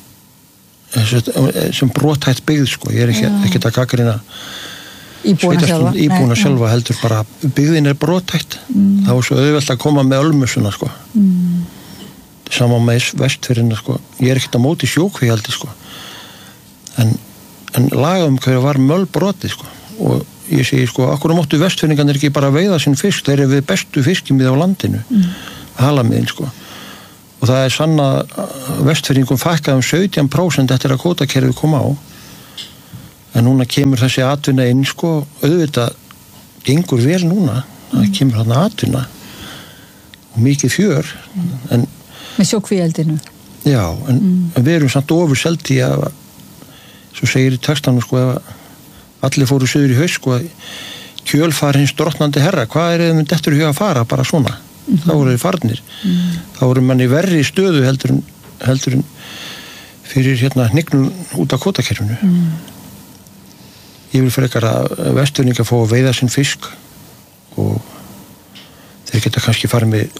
[SPEAKER 2] sem brothætt byggð sko, ég er ekki, ekkert að gagnrýna
[SPEAKER 1] íbúana sjálfa,
[SPEAKER 2] íbúana sjálfa heldur bara byggðin er brothætt mm. þá er svo auðvelt að koma með ölmusuna sko mm. saman með vestfirðina sko, ég er ekkert að móti sjókvíhaldi sko en en lagaumhverfi var mölbrotið sko og ég segi sko, akkur máttu Vestfirðingarnir ekki bara veiða sinn fisk, þeir eru við bestu fiskimið á landinu, mm. halamiðin sko. Og það er sann að Vestfirðingum fækkaði um sautján prósent eftir að kvótakerfið kom á. En núna kemur þessi atvinna inn sko, auðvitað gengur vel núna, það mm. kemur þarna atvinna og mikið fjör, mm. en
[SPEAKER 1] með sjókvíeldinu.
[SPEAKER 2] Já, en, mm. en við erum samt ofurseldi að, svo segir í textanum sko, að allir fóru suður í haust sko, kjölfar hins drottnandi herra, hvað er þeim dettur í huga að fara, bara svona, mm-hmm. þá voru þeir farnir, mm. þá voru manni verri stöðu heldur en, heldur en fyrir hérna hnignum út af kvótakerfinu. Mm. Ég vil frekar að Vestfirðingar fá að veiða sinn fisk og þeir geta kannski farið með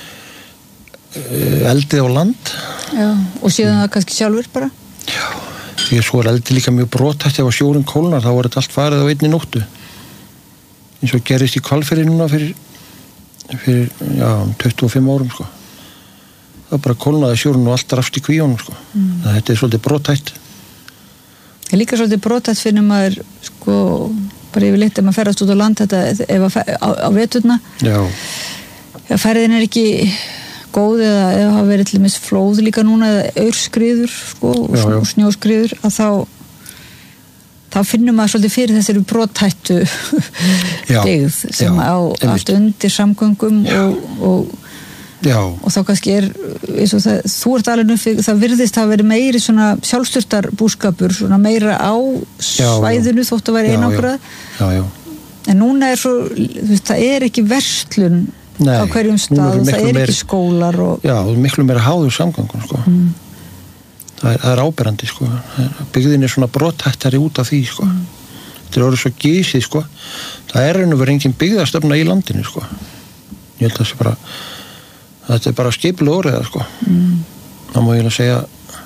[SPEAKER 2] eldið á land.
[SPEAKER 1] Já, og síðan það kannski sjálfur bara?
[SPEAKER 2] Já, því að svo er eldið líka mjög brothætt ef að sjórinn kólnar, þá er þetta allt farið á einni nóttu. Eins og gerist í Hvalfirði núna fyrir, fyrir já, tuttugu og fimm árum, sko. Það bara kólnaði sjórinn og allt rafst í kvíunum, sko. Mm. Þetta er svolítið brothætt.
[SPEAKER 1] Það er líka svolítið brothætt fyrir maður, sko, bara yfirleitt ef maður ferðast út á land, þetta, ef að fer, á, á veturna. Já. Já, ferðin er ekki góð eða ef hafa verið til dæmis flóð líka núna eða aurskriður sko, já, já. og snjóskriður að þá þá finnum maður svolítið fyrir þessari brothættu byggð sem já, á einmitt. Allt undir samgöngum og, og, og þá kannski er eins og það, þú ert alveg nú það virðist að vera meiri svona sjálfstyrtar búskapur, svona meira á svæðinu já, þótt að vera einangrað en núna er svo það er ekki verslun Nei, á hverjum stað, það er ekki skólar og...
[SPEAKER 2] Já, miklu meira háður samgangun sko. mm. það, er, það er áberandi sko. Byggðin er svona brothættari út af því sko. mm. Þetta er orðið svo gísið sko. Það er raun og verið engin byggðastöfna í landinu sko. Ég held að það bara þetta er bara skipuleg orðið sko. mm. Það má ég að segja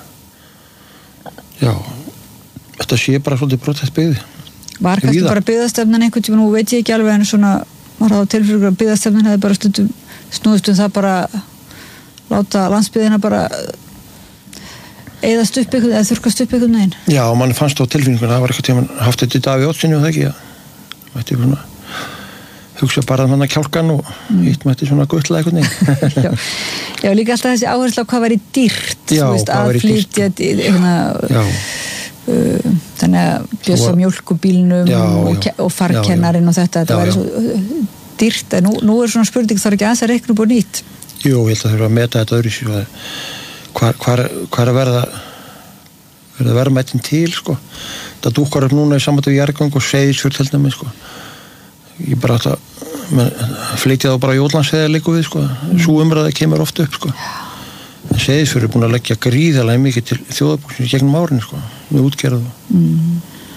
[SPEAKER 2] já þetta sé bara svolítið brothætt byggði
[SPEAKER 1] Var kannski bara byggðastöfnan einhvern tíma, nú veit ég ekki alveg en svona maður á tilfyrir að byggðastefnin hefði bara stundum snúðust um það bara láta landsbyggðina bara eyðast upp ykkur eða þurrkast upp ykkur neginn.
[SPEAKER 2] Já, og mann fannst á tilfinninguna það var eitthvað tíma haft þetta í Davíð Oddssyni og það ekki að mætti svona hugsa bara um hann að kjálkan og mm. hitt mætti svona guttla eitthvað neginn.
[SPEAKER 1] Já. Já, líka alltaf þessi áherslu á hvað væri dýrt
[SPEAKER 2] Já,
[SPEAKER 1] veist, að flytja Já Uh, þannig að bjösa mjólkubílnum já, og, já, og farkennarinn og þetta, þetta væri svo dýrt en nú, nú er svona spurning þarf ekki aðeins að reikna upp og nýtt
[SPEAKER 2] Jú, ég held að þurfa að meta þetta öðru síðan hvar, hvar, hvar að verða verða verðmættin til sko. Það dúkkar upp núna í sambandi við Jarðgöng og Seyðisfjörð til dæmis sko. Ég bara að flytja þá bara Jótlandsheiðar líka við sko. mm. Sú umræða kemur oft upp sko. Seyðisfjörður er búin að leggja gríðarlega mikið til þjóðarbúksins gegnum árin sko, með útgerð og mm.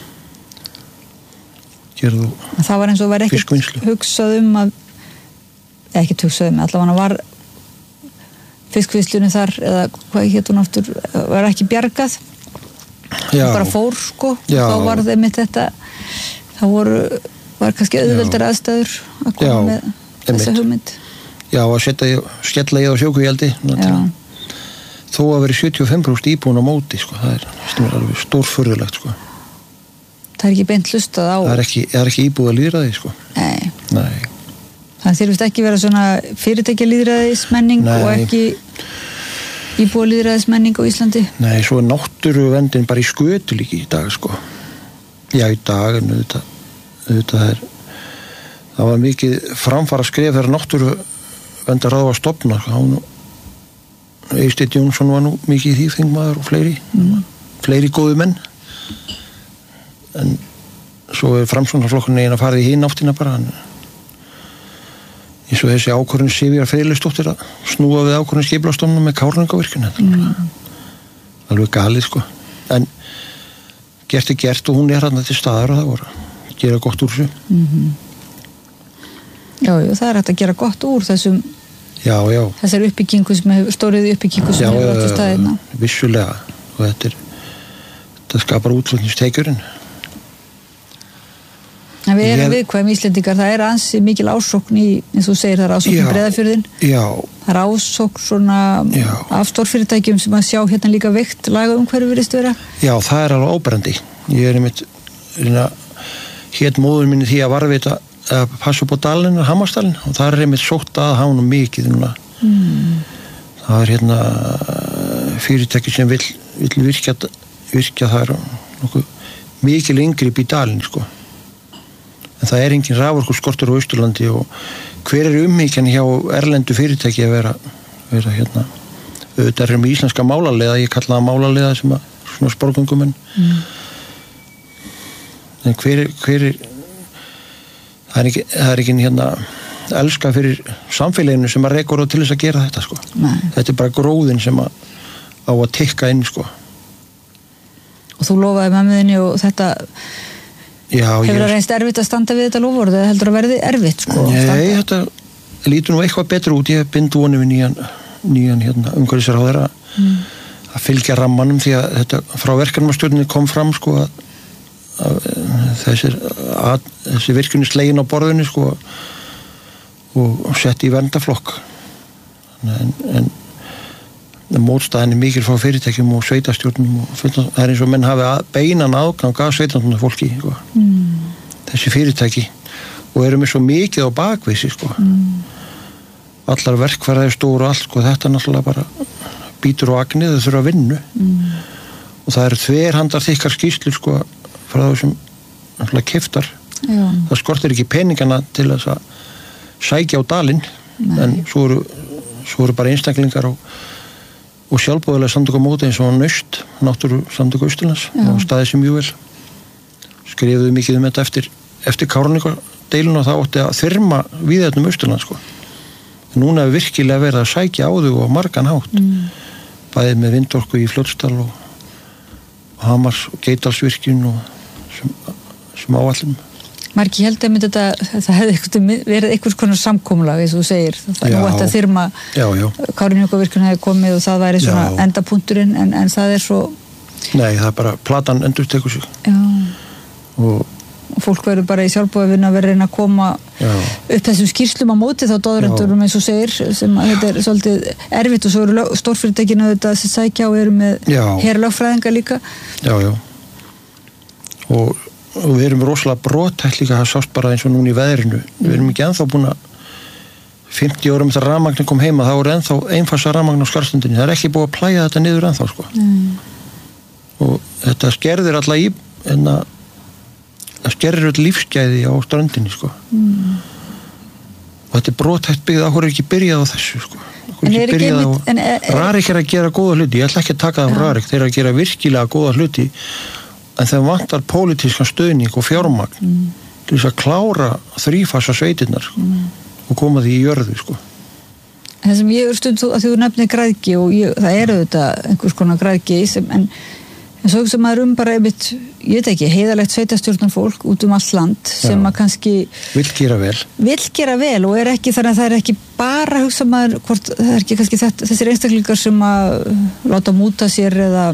[SPEAKER 2] gerð og
[SPEAKER 1] það var eins og var ekkert hugsað um að eða ekkert hugsað um, allavega var fiskvislunum þar eða hvað hétt hún aftur, var ekki bjargað Já. bara fór sko Já. Þá var þeim mitt þetta þá voru, var kannski auðveldar aðstæður að koma Já. Með þessa hugmynd
[SPEAKER 2] Já, að setja skella í á sjókvíeldi þó að veri sjötíu og fimm prósent íbúin á móti sko. það er, er alveg stórfurðulegt sko.
[SPEAKER 1] Það er ekki beint hlustað á
[SPEAKER 2] það er ekki, það er ekki íbúið að lýðræði sko.
[SPEAKER 1] Nei.
[SPEAKER 2] Nei
[SPEAKER 1] Það þyrfist ekki vera svona fyrirtækja lýðræðismenning og ekki íbúið lýðræðismenning á Íslandi
[SPEAKER 2] Nei, svo er náttúruvendin bara í skötu líki í dag sko. Já, í dag en auðvitað, auðvitað er það var mikið framfara skref þegar náttúruvendar ráða að stofna hann Eysteinn Jónsson var nú mikið í því þingmaður og fleiri mm. fleiri góðu menn en svo er Framsóknarflokkurinn einn að fara í hinn áttina bara hann eins og þessi ákvörðun Sifjar Friðleifsdóttir að snúa við ákvörðun skipulagsstofnunar með Kárahnjúkavirkjun mm. alveg galið sko en gert er gert og hún er hérna til staðar og það voru að gera gott úr þessu
[SPEAKER 1] mm-hmm. Já, jú, það er hægt að gera gott úr þessum
[SPEAKER 2] Já, já.
[SPEAKER 1] Þessar uppbyggingu sem hefur, stóriði uppbyggingu sem
[SPEAKER 2] já,
[SPEAKER 1] hefur átt í staðina.
[SPEAKER 2] Vissulega. Og þetta er, þetta skapar útflutningstekjurinn.
[SPEAKER 1] En við erum viðkvæm Íslendingar, það er ansi mikil ásókn í, eins og þú segir, það er ásókn í Breiðafjörðinn.
[SPEAKER 2] Já.
[SPEAKER 1] Það er ásókn svona já. Af stórfyrirtækjum sem að sjá hérna líka veikt laga um hverju virðist vera.
[SPEAKER 2] Já, það er alveg áberandi. Ég er einmitt, reyna, hét móður minni því að varðveita að passa upp á dalinn, Hamarsdalinn, og það er einmitt sótt að hafa nú mikið núna. Mm. Það er hérna fyrirtæki sem vill, vill virkja, virkja þar nokkuð mikil inngrip í dalinn, sko. En það er engin raforkuskortur á Austurlandi og hver er umhyggjan hjá erlendu fyrirtæki að vera, vera hérna, auðvitað er með íslenska málarleiða, ég kalla það málarleiða sem að svona sporgöngumenn. Mm. En hver, hver er, það er ekki, það er ekki hérna elska fyrir samfélaginu sem að rekur á til þess að gera þetta, sko. Nei. Þetta er bara gróðin sem að á að tikka inn, sko.
[SPEAKER 1] Og þú lofaði mömmuðinni og þetta
[SPEAKER 2] já,
[SPEAKER 1] hefur
[SPEAKER 2] ég...
[SPEAKER 1] það reynst erfitt að standa við þetta lofvörð eða heldur að verði erfitt, sko?
[SPEAKER 2] Nei, þetta lítur nú eitthvað betur út. Ég bind vonið við nýjan, nýjan hérna, umhverfisráðherra mm. að fylgja rammanum því að þetta frá verkefnastjórninni kom fram, sko, að, að þessir, að, þessi virkjun er slegin á borðinu, sko, og, og sett í verndaflokk. En, en mótstaðan er mikil frá fyrirtækjum og sveitastjórnum og það er eins og menn hafi að, beinan aðgang af sveitastjórnum fólki, sko. Mm. Þessi fyrirtæki og eru með svo mikið á bakvísi, sko. Mm. Allar verkfæraðir stóru og allt, sko, þetta er náttúrulega bara bítur og agnið, þau þurfa að vinnu. Mm. Og það eru þverhandar þykkar skýrslur, sko, frá þessum náttúrulega keyptar. Já. Það skortir ekki peningana til þess að sækja á dalinn. Nei. En svo eru, svo eru bara einstaklingar og og sjálfbóðilega samtök á móti eins og Naust, náttúru samtök Austurlands og staðið sem mjög vel. Skrifuðu mikið um þetta eftir, eftir Kárahnjúkadeiluna og það átti að þyrma víðernum Austurlands, sko. Núna er virkilega verið að sækja á þau og margan hátt. Mm. Bæðið með vindorku í Fljótsdal og, og Hamars og Geitdalsvirkjun og sem, sem áallum.
[SPEAKER 1] Margi held að þetta, það hefði verið einhvers konar samkomulag, eins og þú segir. Það nú ætti að þyrma Kárahnjúkavirkjun hefði komið og það væri svona já. Endapunkturinn, en, en það er svo...
[SPEAKER 2] Nei, það er bara, platan endur tekur sig.
[SPEAKER 1] Já.
[SPEAKER 2] Og,
[SPEAKER 1] og fólk verður bara í sjálfbóðavinnu að vera reyna að koma já. Upp þessum skýrslum á móti þá dóðrendurum, eins og segir, sem að þetta er svolítið erfitt og svo eru stórfyrirtækinu þetta sem sækja og eru með herlögfræðinga líka. Já, já. Og og við erum rosalega brothætt líka, það sást bara eins og núna í veðrinu. Mm. Við erum ekki ennþá búin að fimmtíu árum þegar rafmagnin kom heima, þá er ennþá einfasa rafmagn á Skarðstundinni. Það er ekki búið að plæja þetta niður ennþá, sko. Mm. Og þetta skerðir alla í, en að það skerðir öll lífsgæði á ströndinni, sko. Mm. Og þetta er brothætt byggð, það er ekki byrjað á þessu, sko. En er ekki einmitt... En er... Rarik er að gera góða hluti, ég ætla ekki að taka það á Rarik, þeir eru að gera virkilega góða hluti. En það vantar pólitískan stöðning og fjármagn mm. til þess að klára þrífasa sveitirnar mm. og koma því í jörðu, sko. Það sem ég er stund að þú nefnir græðgi og ég, það eru þetta einhvers konar græðgi sem, en, en svo sem maður um bara einmitt, ég veit ekki, heiðalegt sveitastjórnar fólk út um allt land sem já. Að kannski vill gera vel vill gera vel og er ekki, þannig að það er ekki bara hugsa maður, hvort það er ekki kannski þetta, þessir einstaklingar sem að láta múta sér eða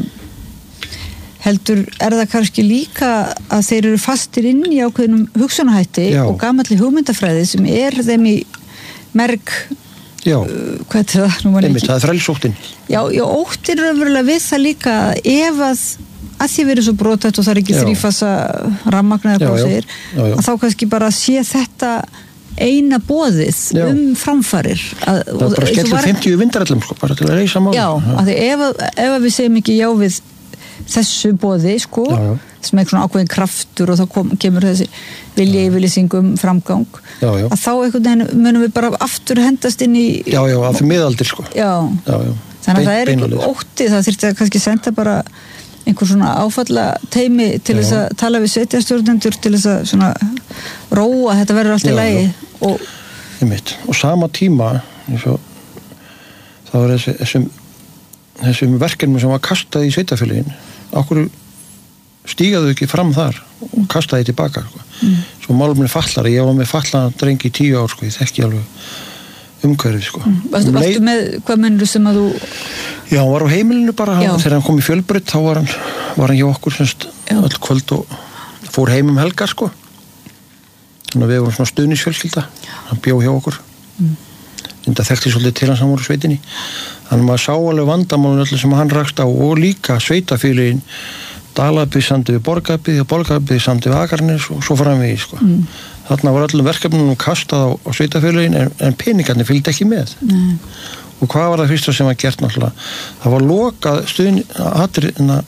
[SPEAKER 1] heldur er það kannski líka að þeir eru fastir inn í ákveðnum hugsunahætti já. Og gamalli hugmyndafræði sem er þeim í merg já. Uh, hvað er það? Nú Einmitt, það er frelsóttin. Já, já, óttin er öfrulega við það líka ef að að því verið svo brotætt og það er ekki þrífasa rafmagn eða hvað segir, að þá kannski bara sé þetta eina boðið já. Um framfarir. Að, það er bara skellur fimmtíu vindarallum, sko, bara til að reysa máli. Já, já. Að því ef, ef að við segjum ekki já við þessu boði, sko, já, já. Sem er svona ákveðin kraftur og þá kom, kemur þessi vilja yfirlýsingum framgang já, já. Að þá einhvern veginn munum við bara aftur hendast inn í já, já, af því miðaldir, sko já, já, já. Þannig að það er ekki ótti, það þyrfti að kannski senda bara einhver svona áfalla teimi til já. Þess að tala við sveitastjórnendur til þess að svona róa, þetta verður allt í lagi og... og sama tíma svo, þá er þessi, þessum þessum verkefnum sem var kastað í sveitafélaginu, okkur stígaðu ekki fram þar og kastaði tilbaka, sko. Mm. Svo málumni fallari, ég var með fallaðan dreng í tíu ár, sko, ég þekki alveg umhverfið, sko. Mm. Varstu, um varstu með, hvað mennur sem að þú... Já, hann var á heimilinu bara, hann, þegar hann kom í Fjölbraut, þá var hann, var hann hjá okkur semst öll kvöld og fór heim um helgar, sko. Þannig að við vorum svona stuðningsfjölskylda, hann bjó hjá okkur. Mm. Þetta þekkti svolítið til hans hann voru sveitinni. Þannig að maður sá alveg vandamálun öllu sem hann rakst á og líka sveitafélagin
[SPEAKER 2] Dalabyggð sandi við Borgarbyggð og Borgarbyggð sandi við Akranes og svo framvegis sko. Mm. Þarna var öllum verkefnunum kastað á, á sveitafélögin en, en peningarnir fylgdi ekki með. Nei. Og hvað var það fyrsta sem var gert náttúrulega? Það var lokað stuðin aðrina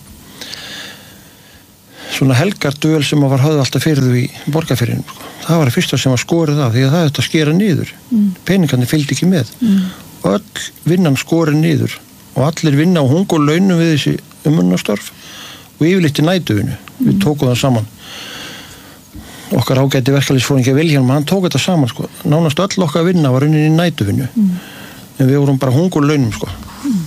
[SPEAKER 2] svona helgardöl sem var höfð alltaf fyrir þú í Borgarfirðinum sko. Það var það fyrsta sem var skorið af því að það er þetta að skera niður. Mm. Peningarnir fylgdi ekki með. Mm. Og öll vinnan skorið niður og allir vinna á hungur launum við þessi umönnastörf og yfirleitt í nætuvinu. Mm. Við tókum það saman. Okkar ágæti verkalýðsforingi Vilhjálm, hann tók þetta saman sko. Nánast öll okkar vinna var unnin í nætuvinu. Mm. En við vorum bara hungur launum sko. Mm.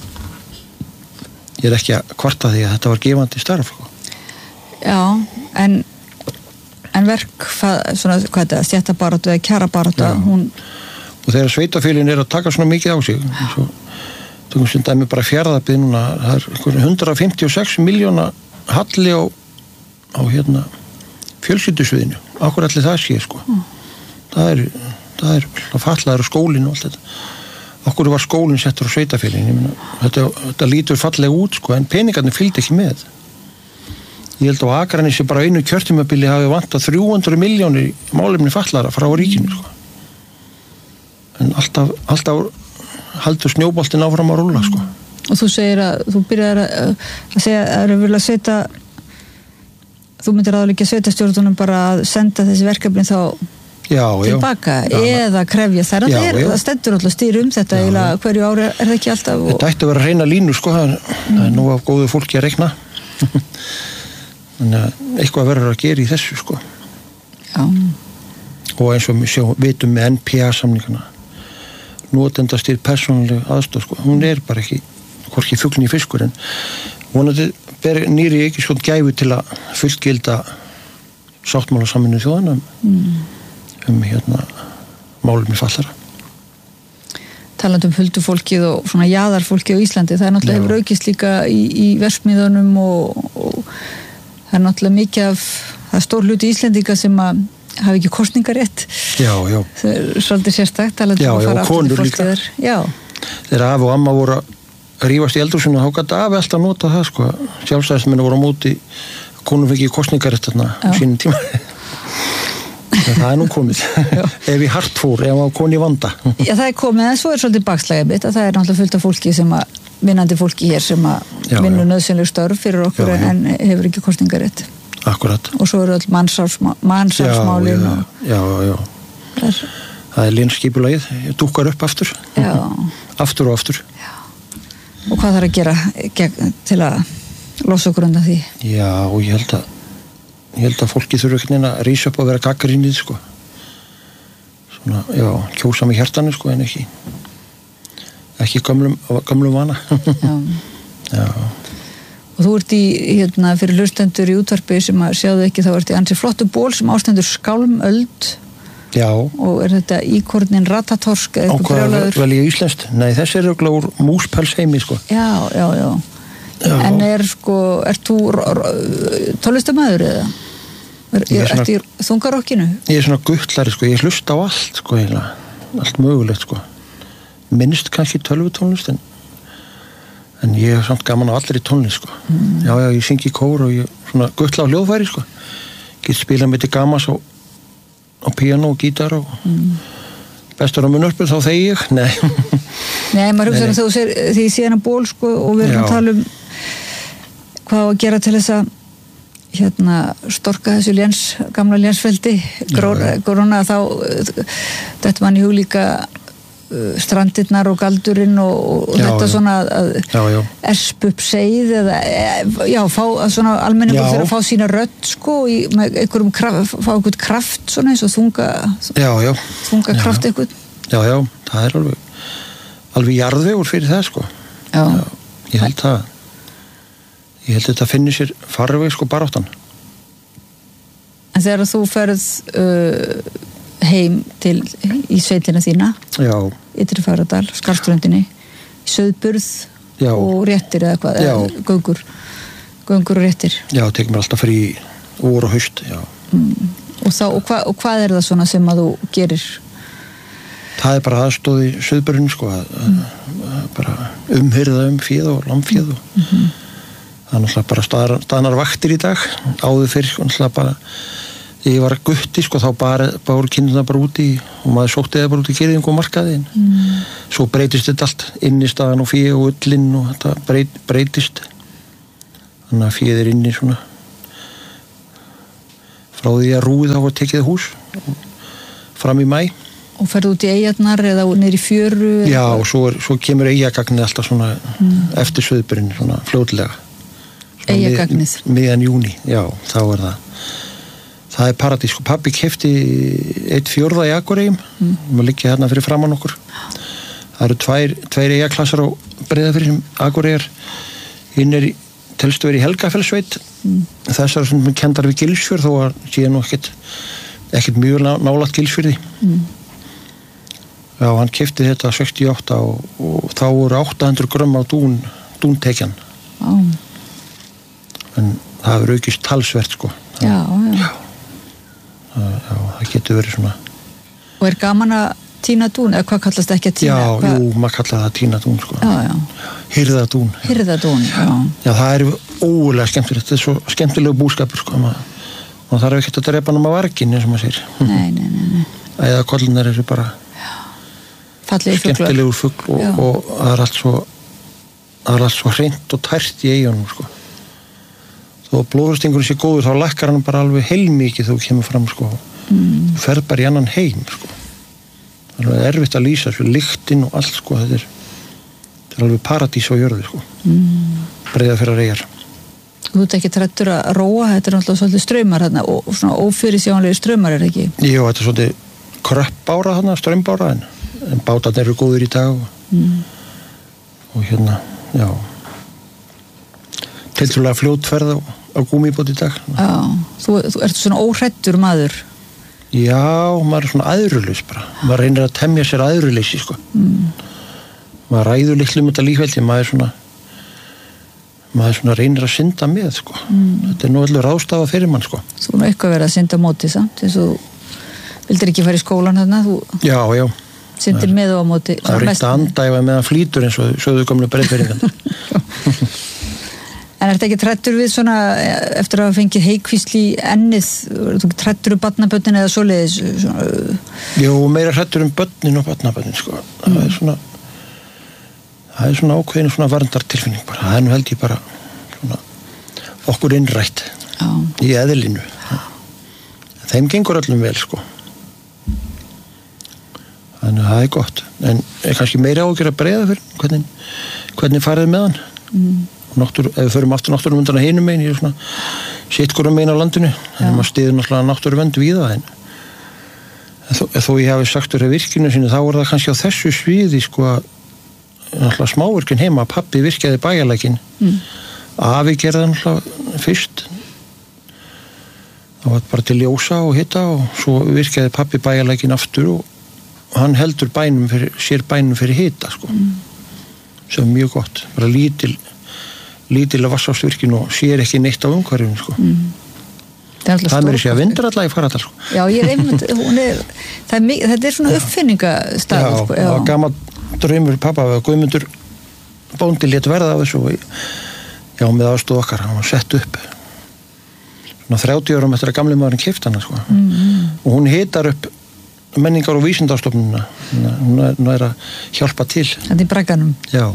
[SPEAKER 2] Ég er ekki að kvarta því að þetta var gefandi starf sko.
[SPEAKER 1] Já, en en verk, svona, hvað er þetta, stjættabaráttu eða kjarabaráttu, hún...
[SPEAKER 2] Og þegar sveitafélagin er að taka svona mikið á sig, svo tökum sem dæmi bara Fjarðabyggð núna, það er hundrað fimmtíu og sex milljóna halli á, á hérna, fjölskyldusviðinu. Akkur allir það sé, sko. Mm. Það er, það er, það fallaður skólinn og allt þetta. Akkur var skólinn settur á sveitafélagin, ég meina, þetta, þetta lítur fallega út, sko, en peningarnir fylgdi ekki með. Ég held á Akranesi bara einu kjörtímabili hafi vantað þrjú hundruð milljónir málefni fallara frá ríkinu sko. En alltaf, alltaf haldur snjóboltinn áfram að rúlla sko.
[SPEAKER 1] Og þú segir að þú byrjar að, að segja að það eru vilja setja þú myndir aðalega sveitastjórnunum bara að senda þessi verkefni þá
[SPEAKER 2] já,
[SPEAKER 1] tilbaka
[SPEAKER 2] já.
[SPEAKER 1] eða krefja þær að það, það stendur alltaf stýr um þetta já, eða hverju ári er það ekki alltaf og...
[SPEAKER 2] Þetta ætti að vera reyna línu sko það mm. er nú af góðu fólki að reikna þannig að eitthvað verður að gera í þessu sko.
[SPEAKER 1] Já.
[SPEAKER 2] Og eins og við sjá, vitum með N P A-samningana notendastýrð persónuleg aðstoð sko. Hún er bara ekki hvorki fuglinn í fiskur en vonandi ber nýri ekki svona gæfu til að fullgilda sáttmála Sameinuðu þjóðanna mm. um hérna málefni fallara.
[SPEAKER 1] Talandi um huldufólkið og svona jaðarfólkið á Íslandi, það er náttúrulega hefur aukist líka í, í versmiðunum og, og það er náttúrulega mikið af, það er stór hluti Íslendinga sem að hafa ekki kosningarétt.
[SPEAKER 2] Já, já.
[SPEAKER 1] Það er svolítið sérstakt, talandi um að fara aftur til fólkið. Já,
[SPEAKER 2] þegar afi og amma voru að rífast í eldhúsinu, þá gat afi alltaf nota það, sko. Sjálfstæðismenn voru á móti, konum fekk ekki kosningarétt þarna á sínum tíma. Það er nú komið. Ef í hart fór, ef á koni vanda.
[SPEAKER 1] Já, það er komið, en svo er svolítið bakslægja mitt, að það er náttúrulega fullt af fólki sem að, vinnandi fólki hér sem að vinna nauðsynleg störf fyrir okkur já, já. En hefur ekki kosningarétt.
[SPEAKER 2] Akkurat.
[SPEAKER 1] Og svo eru öll mannsálsmálin
[SPEAKER 2] já,
[SPEAKER 1] og...
[SPEAKER 2] já, já, já. Það, það er linskipulagið, dúkkar upp aftur.
[SPEAKER 1] Já.
[SPEAKER 2] Aftur og aftur.
[SPEAKER 1] Já. Og hvað þarf að gera gegn, til að losa okkur undan því?
[SPEAKER 2] Já, og ég held að ég held að fólki þurfa ekki neina að rísa upp og vera gagnrýnið, sko. Svona, já, kjósa með hjartanu, sko, en ekki ekki gamlum, gamlum vana.
[SPEAKER 1] Já.
[SPEAKER 2] Já.
[SPEAKER 1] Og þú ert í, hérna, fyrir hlustendur í útvarpi sem að sjáðu ekki, þá ert í ansi flottu ból sem ástendur skálmöld.
[SPEAKER 2] Já.
[SPEAKER 1] Og er þetta íkornin ratatorsk eða eitthvað
[SPEAKER 2] brjálaður? Á hvað vel ég íslenskt? Nei, þessi er örugglega úr múspelsheimi, sko.
[SPEAKER 1] Já, já, já. Já. En er, sko, ert þú tónlistarmaður eða? Er, er, ert í þungarokkinu?
[SPEAKER 2] Ég er svona guttlari, sko. Ég hlusta á allt, sko, eiginlega. Allt mögulegt, sko. Minnst kannski tölvutónlist, en en ég er samt gaman á allir í tónlist sko. Mm. Já, já, ég syngi í kór og ég svona guttla á hljóðfæri sko. Get spila með til gamas á, á píanó og gítar og mm. bestur á munnörpu þá þegi ég. Nei.
[SPEAKER 1] Nei, maður hugsa um þú sér því síðan að ból sko og við erum að tala um hvað að gera til þess að hérna storka þessu léns, gamla lénsveldi gróna þá þetta mann í hug líka strandirnar og galdurinn og, og já, þetta já. Svona að esp upp seið eða já, fá svona almenningur fyrir að fá sína rödd sko í, með einhverjum kraft, fá einhvern kraft svona eins og þunga
[SPEAKER 2] já, já.
[SPEAKER 1] þunga kraft einhvern
[SPEAKER 2] já, já, það er alveg alveg jarðvegur fyrir það sko
[SPEAKER 1] já.
[SPEAKER 2] Já, ég held það ég held þetta finnir sér farveg sko baráttan.
[SPEAKER 1] En þegar þú ferð uh, heim til í sveitina þína
[SPEAKER 2] já.
[SPEAKER 1] Ytri Fagradal, Skarðströndinni Sauðburð já. Og réttir eða hvað, eða göngur göngur og réttir
[SPEAKER 2] já, tekur mér alltaf frí úr og haust já.
[SPEAKER 1] Mm. Og, þá, og, hva, og hvað er það svona sem að þú gerir?
[SPEAKER 2] Það er bara aðstóð í Sauðburðinu sko að, mm. að bara umhyrða um fíð og lammfíð og mm-hmm. það er náttúrulega bara staðar, staðnar vaktir í dag áður fyrir náttúrulega bara þegar ég var gutti sko þá bara báru kindurna bara úti og maður sótti það bara út í girðingu og markaði mm. svo breytist þetta allt innistaðan og fíð og ullinn og þetta breyt, breytist þannig að fíð er inni svona frá því að rúið þá var tekið hús fram í maí
[SPEAKER 1] og ferðu út í eyjarnar eða niður í fjöru
[SPEAKER 2] já og svo, er, svo kemur eyjagagnið alltaf svona mm. eftir söðburinn svona fljótlega
[SPEAKER 1] eyjagagnið
[SPEAKER 2] miðjan júní já þá er það það er paradís, sko, pabbi keypti eitt fjórða í Akureyjum mm. maður liggja hérna fyrir framan okkur það eru tvær, tvær eigaklassar á Breiðafirði sem Akureyjar hinn er í, telstu verið í Helgafellssveit mm. þessar sem kendar við Gilsfjörð þó að síðan nú ekkert ekkert mjög nálægt Gilsfjörði mm. já, hann keypti þetta sextíu og átta og, og þá voru átta hundruð grömm á dún dúntekjan
[SPEAKER 1] oh.
[SPEAKER 2] en það hefur aukist talsvert, sko
[SPEAKER 1] já, já, já.
[SPEAKER 2] Já, það getur verið svona
[SPEAKER 1] og er gaman að tína dún eða hvað kallast ekki að tína?
[SPEAKER 2] Já,
[SPEAKER 1] Hva?
[SPEAKER 2] jú, maður kallar það að tína dún sko.
[SPEAKER 1] Já, já.
[SPEAKER 2] Hirða dún.
[SPEAKER 1] Hirða dún, já.
[SPEAKER 2] Já, það er ógulega skemmtilegt, þetta er svo skemmtilegu búskapur sko, maður, maður þarf ekki að drepa hann á vargin eins og maður segir.
[SPEAKER 1] Nei, nei, nei, nei.
[SPEAKER 2] Eða kollunar eru bara skemmtilegur fugl og, og það er allt svo það er allt svo hreint og tært í eigunum sko. Þó blóðstingurinn sé góður, þá lækkar hann bara alveg heilmikið þú kemur fram sko. Mm. Þú ferð bara í annan heim sko. Það er erfitt að lýsa svo lyktin og allt sko. Þetta er, þetta er alveg paradís á jörðu sko. Mm. Breiðafjarðar eyjar.
[SPEAKER 1] Þú ert ekki trættur að róa, þetta er náttúrulega svolítið straumar þarna og svona ófyrirsjáanlegir straumar er ekki?
[SPEAKER 2] Jú, þetta er svolítið kröppbára þarna, straumbára en, en bátarnir eru góður í dag og, mm. og hérna, já tiltrúlega fljótferð á, á gúmíbót í dag.
[SPEAKER 1] Já, þú, þú ert svona óhræddur maður.
[SPEAKER 2] Já, maður er svona æðrulaus bara. Maður reynir að temja sér æðruleysi, sko. Mm. Maður ræður litlu um þetta lífveldi, maður er svona maður svona reynir að synda með, sko. Mm. Þetta er nú allir ráðstafa fyrir mann, sko.
[SPEAKER 1] Þú er nú eitthvað verið að synda móti samt, þess að þú vildir ekki fara í skólan þarna, þú
[SPEAKER 2] já, já.
[SPEAKER 1] syndir með og á móti.
[SPEAKER 2] Það er reynt að andæfa með að flýtur eins og sögðu gamlu Breiðfirðingar.
[SPEAKER 1] En er þetta ekki trættur við svona eftir að hafa fengið heikvísl í ennið, þú ekki trættur um barnaböndin eða svoleiðis? Svona...
[SPEAKER 2] Jú, meira trættur um börnin og barnaböndin, sko. Mm. Það er svona, það er svona ákveðin svona varndartilfinning bara. Það er nú held ég bara svona okkur innrætt Já. Í eðlinu. Þeim gengur öllum vel, sko. Þannig að það er gott. En er kannski meira ágjör að breiða fyrir hvernig, hvernig farið með hann? Mm. Náttúru, ef við förum aftur náttúrum undan að hinum megin, ég er svona sittkvorum megin á landinu, en maður stiður náttúrulega náttúruvernd við það, en þó, þó ég hafi sagt þér að virkinu sinni, þá er það kannski á þessu sviði, sko, að náttúrulega smávirkjun heima, pabbi virkjaði bæjarlækin, mm. afi gerði náttúrulega fyrst, það var bara til ljósa og hitta, og svo virkjaði pabbi bæjarlækin aftur, og hann heldur bænum fyrir, sér bænum fyrir hita, sko, mm. sem er mjög gott, bara lítil lítilega vassásvirkin og sér ekki neitt á umhverfinu sko. Mm. Það er mér að segja vindur allavega í Faradal sko.
[SPEAKER 1] Já, ég er einmitt, hún er, það er mikið, þetta er svona uppfinningastað.
[SPEAKER 2] Já, sko, já. Það var gammal draumur pappa að Guðmundur bóndi lét verða á þessu og já, með aðstóð okkar, hann var sett upp svona þrjátíu árum eftir að gamli maðurinn keypti hana sko. Mm. Og hún hitar upp menningar- og vísindastofnunina, hún er, hún er að hjálpa til.
[SPEAKER 1] Þetta í Bragganum?
[SPEAKER 2] Já.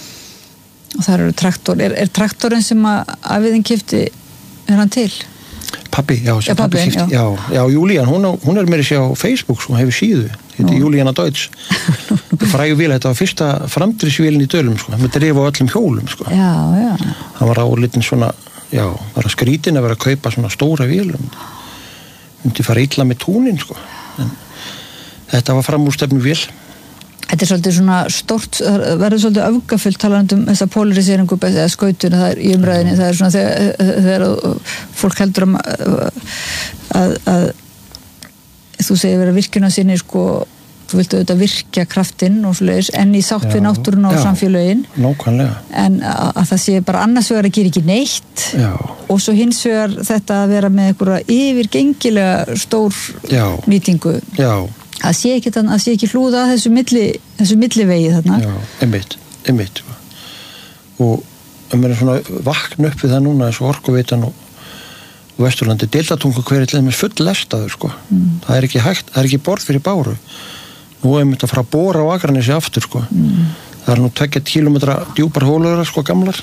[SPEAKER 1] Og það eru traktor, er, er traktorinn sem að afiðin keypti, er hann til?
[SPEAKER 2] Pabbi, já, sem
[SPEAKER 1] já,
[SPEAKER 2] pabbi keypti, já. já, já, Júlían, hún, hún er meira sér á Facebook, hún hefur síðu, þetta er Júlíana Deutsch, frægu vél, þetta var fyrsta framdrifsvélin í Dölum, sko, með drif á öllum hjólum, sko.
[SPEAKER 1] Já, já.
[SPEAKER 2] Það var á litin svona, já, bara skrítin að vera að kaupa svona stóra vélum, myndi fara illa með túnin, sko, en þetta var framúrstefnu vél.
[SPEAKER 1] Þetta er svolítið svona stórt, verður svolítið öfgafullt talandi um þessa polariseringu eða skautun það er í umræðinni, það er svona þegar, þegar fólk heldur að, að, að þú segir vera virkjuna sinni sko, þú viltu auðvitað virkja kraftinn og svoleiðis, en í sátt við náttúruna og samfélögin.
[SPEAKER 2] Nákvæmlega.
[SPEAKER 1] En að, að það sé bara annars vegar að gera ekki neitt já. Og svo hins vegar þetta að vera með einhverja yfirgengilega stór já. Nýtingu. Já. Að sé ekki, að sé ekki hlúða að þessu, milli, þessu millivegi þarna.
[SPEAKER 2] Já, einmitt, einmitt. Og um er svona vakna upp við það núna eins og Orkuveitan og, og Vesturlandi, Deildatungu hver er með full lestaður sko, mm. það er ekki hægt, það er ekki borð fyrir báru, nú er þetta frá Bóra á Akranesi aftur sko, mm. það er nú tveggja kílómetra djúpar hólur sko gamlar,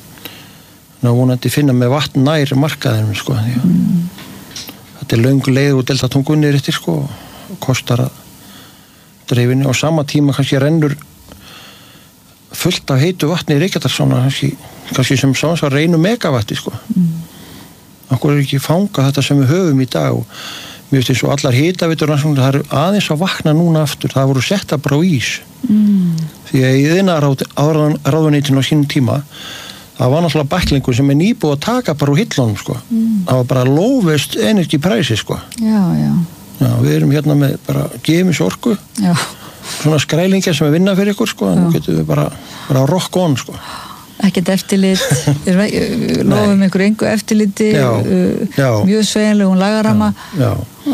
[SPEAKER 2] ná vonandi finna með vatn nær markaðinum sko, því að mm. þetta er löng leið og Deildatungu niður eftir sko, og kostar að dreifinu og sama tíma kannski rennur fullt af heitu vatni í Reykjadalsánna kannski, kannski sem sá þess að reynu megavatti sko. Mm. Akkur er ekki fangað þetta sem við höfum í dag og mér veist eins og allar hitaveitur það eru aðeins að vakna núna aftur, það voru setta bara á ís. Mm. Því að í þeina ráðuneytinu á sínum tíma það var náttúrulega bæklingur sem er nýbúið að taka bara úr hillunum sko. Mm. Það var bara lowest energy price sko.
[SPEAKER 1] Já, já.
[SPEAKER 2] Já, við erum hérna með bara gemis orku. Já. Svona skrælingja sem er vinna fyrir ykkur sko, en nú getum við bara, bara rock on sko.
[SPEAKER 1] Ekkert eftirlit, við lofum ykkur engu eftirliti,
[SPEAKER 2] já, já.
[SPEAKER 1] mjög sveigjanlegum lagarama
[SPEAKER 2] já, já.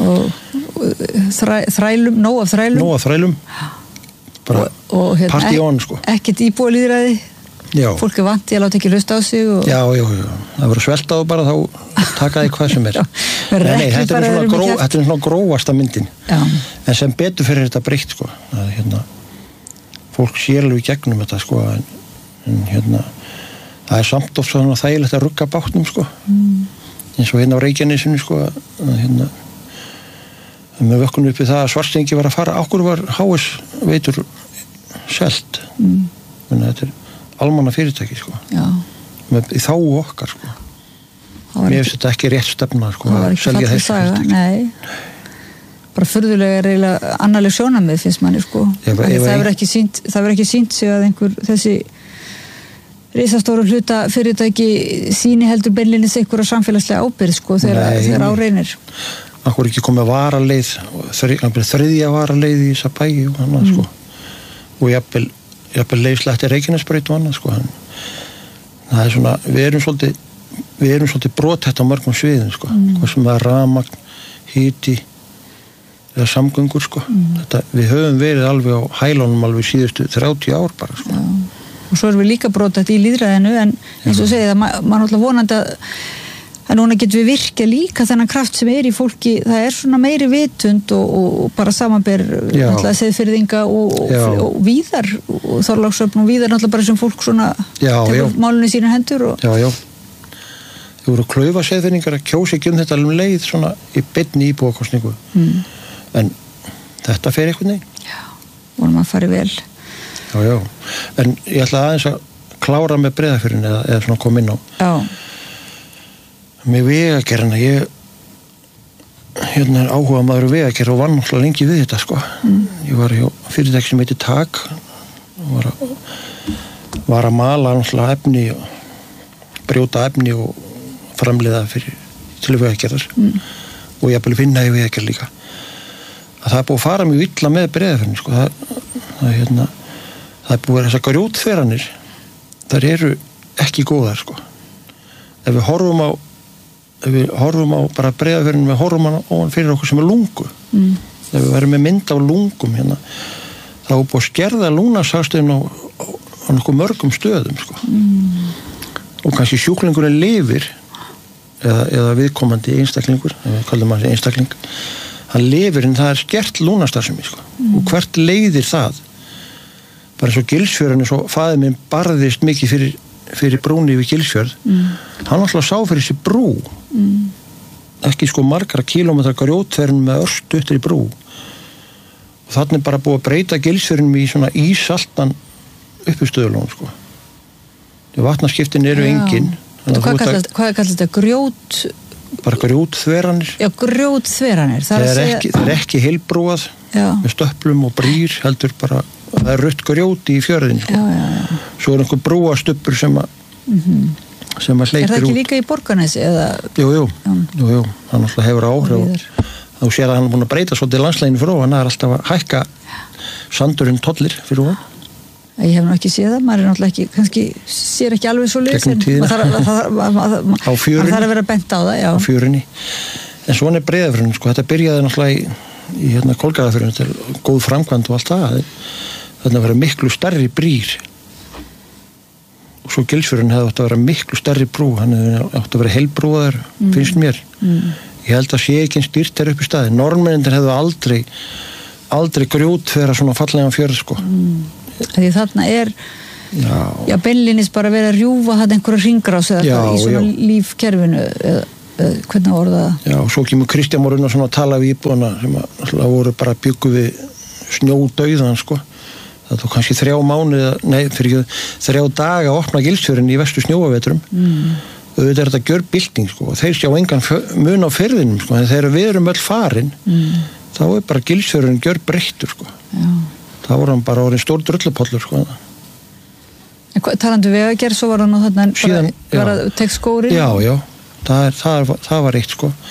[SPEAKER 1] og þræ, þrælum, nóg af þrælum.
[SPEAKER 2] Nóg af þrælum, bara og, og, hérna, party on sko.
[SPEAKER 1] Ekkert íbúalýðræði, fólk er vant í að láta ekki hlusta á sig. Og... Já,
[SPEAKER 2] já, já, það verður sveltað og bara þá takaði hvað sem er. já, nei, nei, þetta er svona, gró, þetta er svona grófasta myndin. Já. En sem betur fyrir þetta breytt sko, að hérna, fólk sér alveg í gegnum þetta sko, en, en hérna, það er samt oft svona þægilegt að rugga bátnum sko, mm. eins og hérna á Reykjanesinu sko, að hérna, með vökkunum uppi það að Svartsengi var að fara, okkur var H S veitur selt, mm. menn þetta er almanna fyrirtæki sko, já. Með í þáu okkar sko. Mér finnst þetta ekki rétt stefna sko, að selja þessu fyrirtæki. Nei, bara furðulega er eiginlega annarleg sjónarmið finnst manni sko. Ef, ef það verður ekki sýnt, það verður ekki sýnt sig að einhver þessi risastóru hluta fyrirtæki sýni heldur beinlínis einhverja samfélagslega ábyrgð sko þegar, þegar á reynir. Akkur ekki komið varaleið, þriðja varaleið í þessa bæi og annað mm. sko, og jafnvel jafnvel leiðslætti Reykjanesbraut og annað sko, það er svona, við erum svolítið við erum svolítið brothætt á mörgum sviðum sko, mm. hvað sem það er rafmagn, hiti eða samgöngur sko, mm. þetta, við höfum verið alveg á hælunum alveg síðustu þrjátíu ár bara sko. Já. Og svo erum við líka brothætt í lýðræðinu en eins og segið að ma- maður náttúrulega vonandi að en núna getum við virkja líka þennan kraft sem er í fólki, það er svona meiri vitund og, og, og bara samanber náttúrulega seðfirðinga og, og, og víðar og Þorlákshöfn og víðar náttúrulega bara sem fólk svona tekur málunni sína hendur og... Já, já. Þú voru klaufa seðfirðingar að kjósa ekki um þetta alveg leið svona í beinni íbúakostningu. Mm. En þetta fer eitthvað nei. Já, vonum að fari vel. Já, já. En ég ætla aðeins að klára með Breiðafjörðinn eða, eða svona koma inn á. Já. Með vegagerðina, ég hérna er áhuga maður vegagerð og vann náttúrulega lengi við þetta sko. Mm. Ég var hjá fyrirtæki sem heitir TAG og var að, var að mala náttúrulega efni og brjóta efni og framleiða fyrir til vegagerðar mm. og ég búið vinna í vegagerð líka. Að það er búið að fara mjög illa með Breiðafjörðinn sko. Það, það, hérna, það er búið að vera þessar grjótþveranir, þær eru ekki góðar sko. Ef við horfum á ef við horfum á bara Breiðafjörðinn við horfum á ofan fyrir okkur sem er lungu mm. ef við verðum með mynd á lungum hérna, þá er búið að skerða lúnasagstöðin á, á, á nokkuð mörgum stöðum sko. mm. og kannski sjúklingurinn lifir eða, eða viðkomandi einstaklingur ef við kallum hann einstakling hann lifir en það er skert lúnastarfsemi sko. mm. og hvert leiðir það bara eins og Gilsfjörðin svo faðir minn barðist mikið fyrir fyrir brúni við Gilsfjörð mm. hann alltaf sá fyrir þessi brú mm. ekki sko margra kílómetra grjótþverun með örstuttri brú og þannig bara búið að breyta Gilsfjörðinum í svona ísaltan uppustöðulón sko vatnaskiptin eru engin hvað kallast þetta grjót bara grjótþveranir já grjótþveranir það er ekki, segja... ekki heilbrúað já. Með stöplum og brýr heldur bara það er rautt grjóti í fjörðinu sko. já, já, já. Svo er einhver brúastubbur sem að mm-hmm. sem að hleypir út er það ekki út. Líka í Borgarnesi? Eða... Jú, jú, jú, jú, hann alltaf hefur áhrif þú sér að hann er búin að breyta svolítið landsleginu frá hann er alltaf að hækka sandurinn tollir fyrir hún ég hef nú ekki séð það, maður er náttúrulega ekki kannski sér ekki alveg svo leys en það þarf að vera bent á það já. Á fjörinni en svona er Breiðafjörðinn sko, þetta byrjaði náttúrulega í, í hérna Kolgrafafjörðinni þetta er góð framkvæmd og allt það þannig að vera miklu stærri brýr og og svo Gilsfjörðurinn hefði átt að vera miklu stærri brú, hann hefði átt að vera heilbrúðar, mm. finnst mér. Mm. Ég held að sé ekki eins dýrt þar upp í staði. Norðmennir hefðu aldrei aldrei grjótfera svona fallegan fjörð, sko.
[SPEAKER 1] Mm. Því þarna er já, já beinlínis bara verið að rjúfa þetta einhverja hringrás eða já, í svona já. lífkerfinu eða, eða hvernig orða það?
[SPEAKER 2] Já, svo kemur Kristján Már Unnarsson að tala við íbúana sem að voru bara að byggu við snjódauðan, sko. Það tók kannski þrjá mánuði, nei, fyrir þrjá daga að opna Gilsfjörðinn í vestu snjóavetrum. Mm. Auðvitað er þetta gjör bylting, sko, og þeir sjá engan mun á firðinum, sko, en þegar við erum öll farin, mm. þá er bara Gilsfjörðurinn gjör breyttur, sko. Já. Þá var hann bara orðinn stór drullupollur, sko.
[SPEAKER 1] En talandi við að gera, svo var hann á þarna, síðan, bara, var að tek skóri?
[SPEAKER 2] Já, já, það, er, það, er, það var eitt, sko.